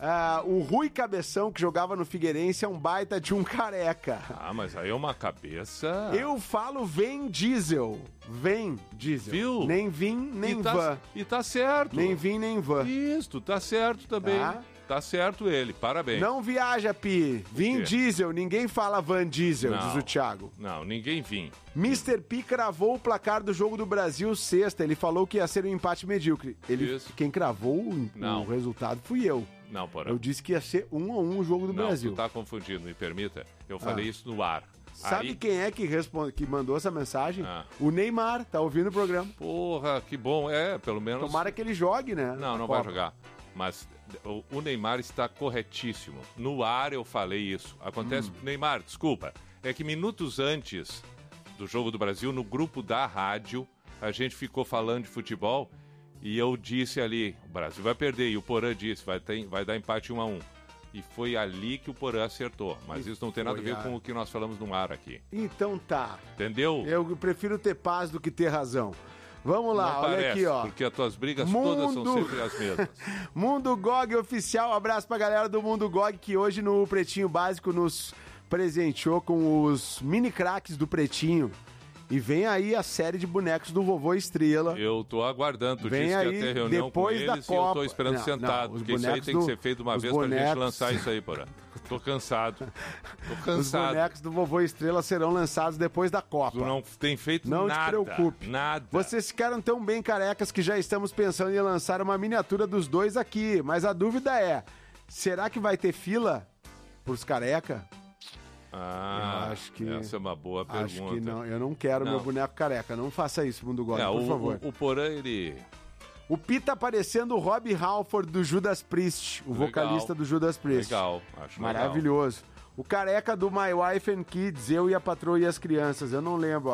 [SPEAKER 1] O Rui Cabeção, que jogava no Figueirense, é um baita de um careca.
[SPEAKER 2] Ah, mas aí é uma cabeça...
[SPEAKER 1] Eu falo vem diesel. Vem diesel.
[SPEAKER 2] Viu?
[SPEAKER 1] Nem vim, nem van.
[SPEAKER 2] E tá certo.
[SPEAKER 1] Nem vim, nem van.
[SPEAKER 2] Isso, tá certo também. Tá certo ele, parabéns.
[SPEAKER 1] Não viaja, Pi. Vim diesel, ninguém fala van diesel,
[SPEAKER 2] não,
[SPEAKER 1] diz o Thiago.
[SPEAKER 2] Não, ninguém vim.
[SPEAKER 1] Mr. P cravou o placar do jogo do Brasil sexta. Ele falou que ia ser um empate medíocre. Quem cravou o resultado fui eu.
[SPEAKER 2] Não, Porã.
[SPEAKER 1] Eu disse que ia ser 1-1 o jogo do Brasil.
[SPEAKER 2] Não, tu tá confundindo, me permita. Eu falei isso no ar.
[SPEAKER 1] Sabe quem é que mandou essa mensagem? O Neymar, tá ouvindo o programa.
[SPEAKER 2] Porra, que bom. Pelo menos...
[SPEAKER 1] Tomara que ele jogue, né?
[SPEAKER 2] Não vai jogar. Mas o Neymar está corretíssimo. No ar eu falei isso. Acontece... Neymar, desculpa. É que minutos antes do jogo do Brasil, no grupo da rádio, a gente ficou falando de futebol... E eu disse ali, o Brasil vai perder. E o Porã disse, vai dar empate 1-1. E foi ali que o Porã acertou. Mas isso não tem nada a ver com o que nós falamos no ar aqui.
[SPEAKER 1] Então tá.
[SPEAKER 2] Entendeu?
[SPEAKER 1] Eu prefiro ter paz do que ter razão. Vamos lá,
[SPEAKER 2] não
[SPEAKER 1] olha
[SPEAKER 2] parece,
[SPEAKER 1] aqui, ó.
[SPEAKER 2] Porque as tuas brigas todas são sempre as mesmas.
[SPEAKER 1] Mundo GOG Oficial, abraço pra galera do Mundo GOG, que hoje no Pretinho Básico nos presenteou com os mini craques do Pretinho. E vem aí a série de bonecos do Vovô Estrela.
[SPEAKER 2] Eu tô aguardando. Tu
[SPEAKER 1] vem
[SPEAKER 2] disse
[SPEAKER 1] aí,
[SPEAKER 2] que ia ter reunião
[SPEAKER 1] depois
[SPEAKER 2] com
[SPEAKER 1] da
[SPEAKER 2] eles
[SPEAKER 1] Copa.
[SPEAKER 2] E eu tô esperando sentado. Porque isso aí tem que ser feito uma vez pra gente lançar isso aí, Porã. Tô cansado.
[SPEAKER 1] Os bonecos do Vovô Estrela serão lançados depois da Copa.
[SPEAKER 2] Tu não tem feito
[SPEAKER 1] nada.
[SPEAKER 2] Não
[SPEAKER 1] te preocupe.
[SPEAKER 2] Nada.
[SPEAKER 1] Vocês ficaram tão bem carecas que já estamos pensando em lançar uma miniatura dos dois aqui. Mas a dúvida é, será que vai ter fila pros careca?
[SPEAKER 2] Eu acho que essa é uma boa pergunta.
[SPEAKER 1] Acho que não, eu não quero meu boneco careca. Não faça isso, Mundo GOG, por favor.
[SPEAKER 2] O Porã, ele
[SPEAKER 1] O Pi tá parecendo o Rob Halford do Judas Priest, o vocalista do Judas Priest.
[SPEAKER 2] Legal, acho
[SPEAKER 1] maravilhoso. Legal. O careca do My Wife and Kids, Eu e a Patroa e as Crianças. Eu não lembro.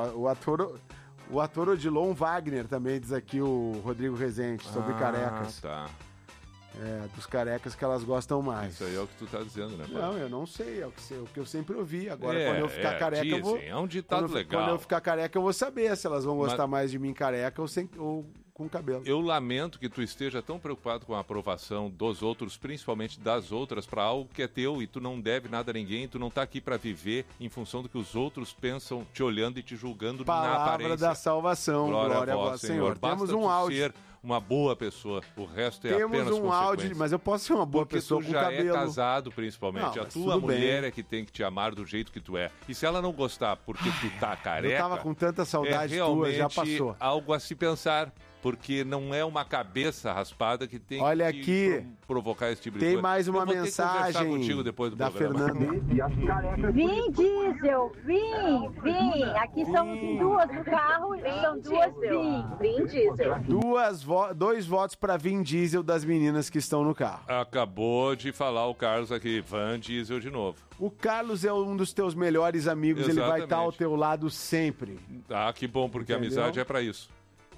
[SPEAKER 1] O ator Odilon Wagner também diz aqui o Rodrigo Rezende, sobre carecas.
[SPEAKER 2] Tá.
[SPEAKER 1] Dos carecas que elas gostam mais.
[SPEAKER 2] Isso aí é o que tu tá dizendo, né?
[SPEAKER 1] Não, eu não sei. É o que eu sempre ouvi. Agora, quando eu ficar careca,
[SPEAKER 2] dizem,
[SPEAKER 1] eu vou...
[SPEAKER 2] É um ditado legal.
[SPEAKER 1] Quando eu ficar careca, eu vou saber se elas vão gostar mais de mim careca ou com cabelo.
[SPEAKER 2] Eu lamento que tu esteja tão preocupado com a aprovação dos outros, principalmente das outras, para algo que é teu e tu não deve nada a ninguém, tu não tá aqui para viver em função do que os outros pensam, te olhando e te julgando na aparência.
[SPEAKER 1] Palavra da salvação, glória a vós, Senhor.
[SPEAKER 2] Temos um áudio. Ser uma boa pessoa, o resto é apenas consequência. Temos um áudio,
[SPEAKER 1] mas eu posso ser uma boa pessoa com cabelo.
[SPEAKER 2] Tu já é casado, principalmente.
[SPEAKER 1] Não,
[SPEAKER 2] a tua mulher é que tem que te amar do jeito que tu é. E se ela não gostar porque tu tá careca...
[SPEAKER 1] Eu tava com tanta saudade tua, já passou.
[SPEAKER 2] Algo a se pensar. Porque não é uma cabeça raspada que tem
[SPEAKER 1] que
[SPEAKER 2] provocar esse tipo de
[SPEAKER 1] coisa.
[SPEAKER 2] Tem
[SPEAKER 1] mais uma mensagem
[SPEAKER 2] contigo depois do
[SPEAKER 1] da
[SPEAKER 2] programa.
[SPEAKER 1] Fernanda.
[SPEAKER 18] Vim, Diesel, vim. Aqui somos duas no carro, são duas, vim, Diesel.
[SPEAKER 1] 2 votos para Vin Diesel das meninas que estão no carro.
[SPEAKER 2] Acabou de falar o Carlos aqui, Van Diesel de novo.
[SPEAKER 1] O Carlos é um dos teus melhores amigos,
[SPEAKER 2] Exatamente.
[SPEAKER 1] Ele vai estar ao teu lado sempre.
[SPEAKER 2] Ah, que bom, porque Entendeu? A amizade é para isso.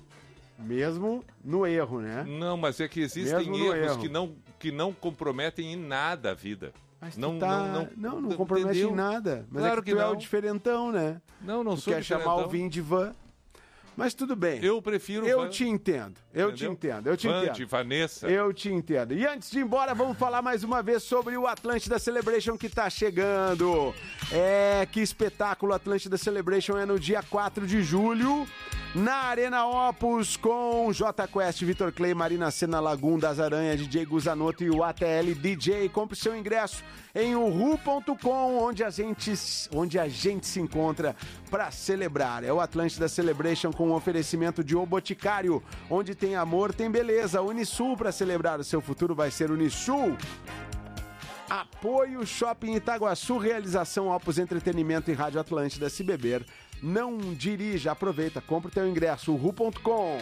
[SPEAKER 1] Mesmo no erro, né?
[SPEAKER 2] Não, mas é que existem erros que não comprometem em nada a vida.
[SPEAKER 1] Mas não compromete
[SPEAKER 2] entendeu?
[SPEAKER 1] em nada. Mas
[SPEAKER 2] claro
[SPEAKER 1] é que tu é o diferentão, né?
[SPEAKER 2] Não
[SPEAKER 1] tu
[SPEAKER 2] sou
[SPEAKER 1] quer chamar o Vin de Van. Mas tudo bem.
[SPEAKER 2] Eu prefiro
[SPEAKER 1] Eu te entendo. Eu te entendo.
[SPEAKER 2] De Vanessa.
[SPEAKER 1] Eu te entendo. E antes de ir embora, vamos falar mais uma vez sobre o Atlântida Celebration que tá chegando. Que espetáculo! Atlântida Celebration é no dia 4 de julho. Na Arena Opus, com J Quest, Vitor Clay, Marina Sena, Lagum das Aranha, DJ Guzanoto e o ATL DJ. Compre seu ingresso em uhu.com, onde a gente se encontra para celebrar. É o Atlântida Celebration com um oferecimento de O Boticário, onde tem amor, tem beleza. Unisul, para celebrar o seu futuro, vai ser Unisul. Apoio Shopping Itaguaçu, realização Opus Entretenimento e Rádio Atlântida. Se beber, não dirija, aproveita, compra o teu ingresso, uhu.com.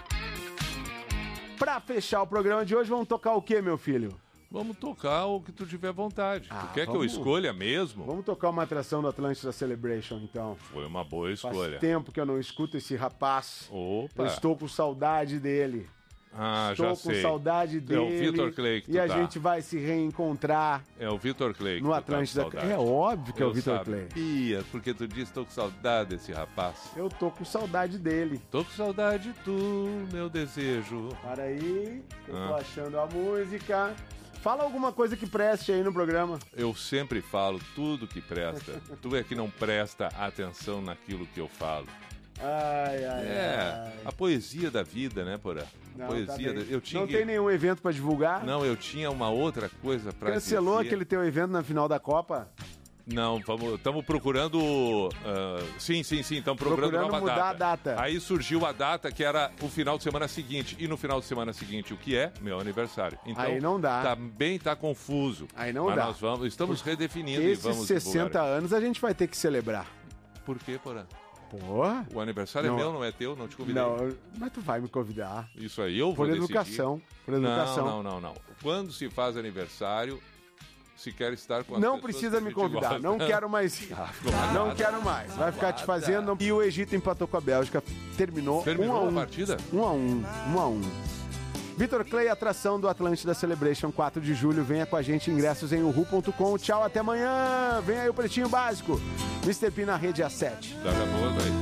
[SPEAKER 1] Pra fechar o programa de hoje, vamos tocar o quê, meu filho?
[SPEAKER 2] Vamos tocar o que tu tiver vontade. Tu quer que eu escolha mesmo?
[SPEAKER 1] Vamos tocar uma atração do Atlântida Celebration, então.
[SPEAKER 2] Foi uma boa escolha.
[SPEAKER 1] Faz tempo que eu não escuto esse rapaz.
[SPEAKER 2] Opa!
[SPEAKER 1] Eu estou com saudade dele.
[SPEAKER 2] Já sei.
[SPEAKER 1] Estou com saudade dele.
[SPEAKER 2] É o Vitor Clay que tu
[SPEAKER 1] a gente vai se reencontrar.
[SPEAKER 2] É o Vitor Clay que
[SPEAKER 1] no Atlântida. É óbvio que é o Vitor Clay.
[SPEAKER 2] Porque tu disse, estou com saudade desse rapaz.
[SPEAKER 1] Eu tô com saudade dele.
[SPEAKER 2] Tô com saudade de tu, meu desejo.
[SPEAKER 1] Para aí, eu tô achando a música. Fala alguma coisa que preste aí no programa.
[SPEAKER 2] Eu sempre falo tudo que presta. Tu é que não presta atenção naquilo que eu falo.
[SPEAKER 1] Ai.
[SPEAKER 2] A poesia da vida, né, Porã? Poesia
[SPEAKER 1] tá
[SPEAKER 2] eu
[SPEAKER 1] não tem nenhum evento pra divulgar?
[SPEAKER 2] Não, eu tinha uma outra coisa pra
[SPEAKER 1] Cancelou
[SPEAKER 2] dizer.
[SPEAKER 1] Aquele teu evento na final da Copa?
[SPEAKER 2] Não, estamos procurando... sim, estamos procurando nova
[SPEAKER 1] mudar a data.
[SPEAKER 2] Aí surgiu a data que era o final de semana seguinte. E no final de semana seguinte, o que é? Meu aniversário. Então,
[SPEAKER 1] aí não dá.
[SPEAKER 2] Tá confuso.
[SPEAKER 1] Aí não dá.
[SPEAKER 2] Nós estamos redefinindo
[SPEAKER 1] e vamos
[SPEAKER 2] divulgar.
[SPEAKER 1] 60 anos a gente vai ter que celebrar.
[SPEAKER 2] Por quê, Porã?
[SPEAKER 1] Porra.
[SPEAKER 2] O aniversário é meu, não é teu, não te convidei.
[SPEAKER 1] Não, mas tu vai me convidar.
[SPEAKER 2] Isso aí eu vou decidir.
[SPEAKER 1] Por educação.
[SPEAKER 2] Não. Quando se faz aniversário, se quer estar com as
[SPEAKER 1] Não precisa me convidar, não quero mais. Não quero mais. Vai ficar te fazendo. E o Egito empatou com a Bélgica. Terminou 1-1.
[SPEAKER 2] A partida?
[SPEAKER 1] 1-1. Vitor Clay, atração do Atlântida Celebration, 4 de julho. Venha com a gente, ingressos em uhu.com. Tchau, até amanhã. Vem aí o Pretinho Básico. Mr. P na rede às 7.
[SPEAKER 2] Daqui a pouco aí.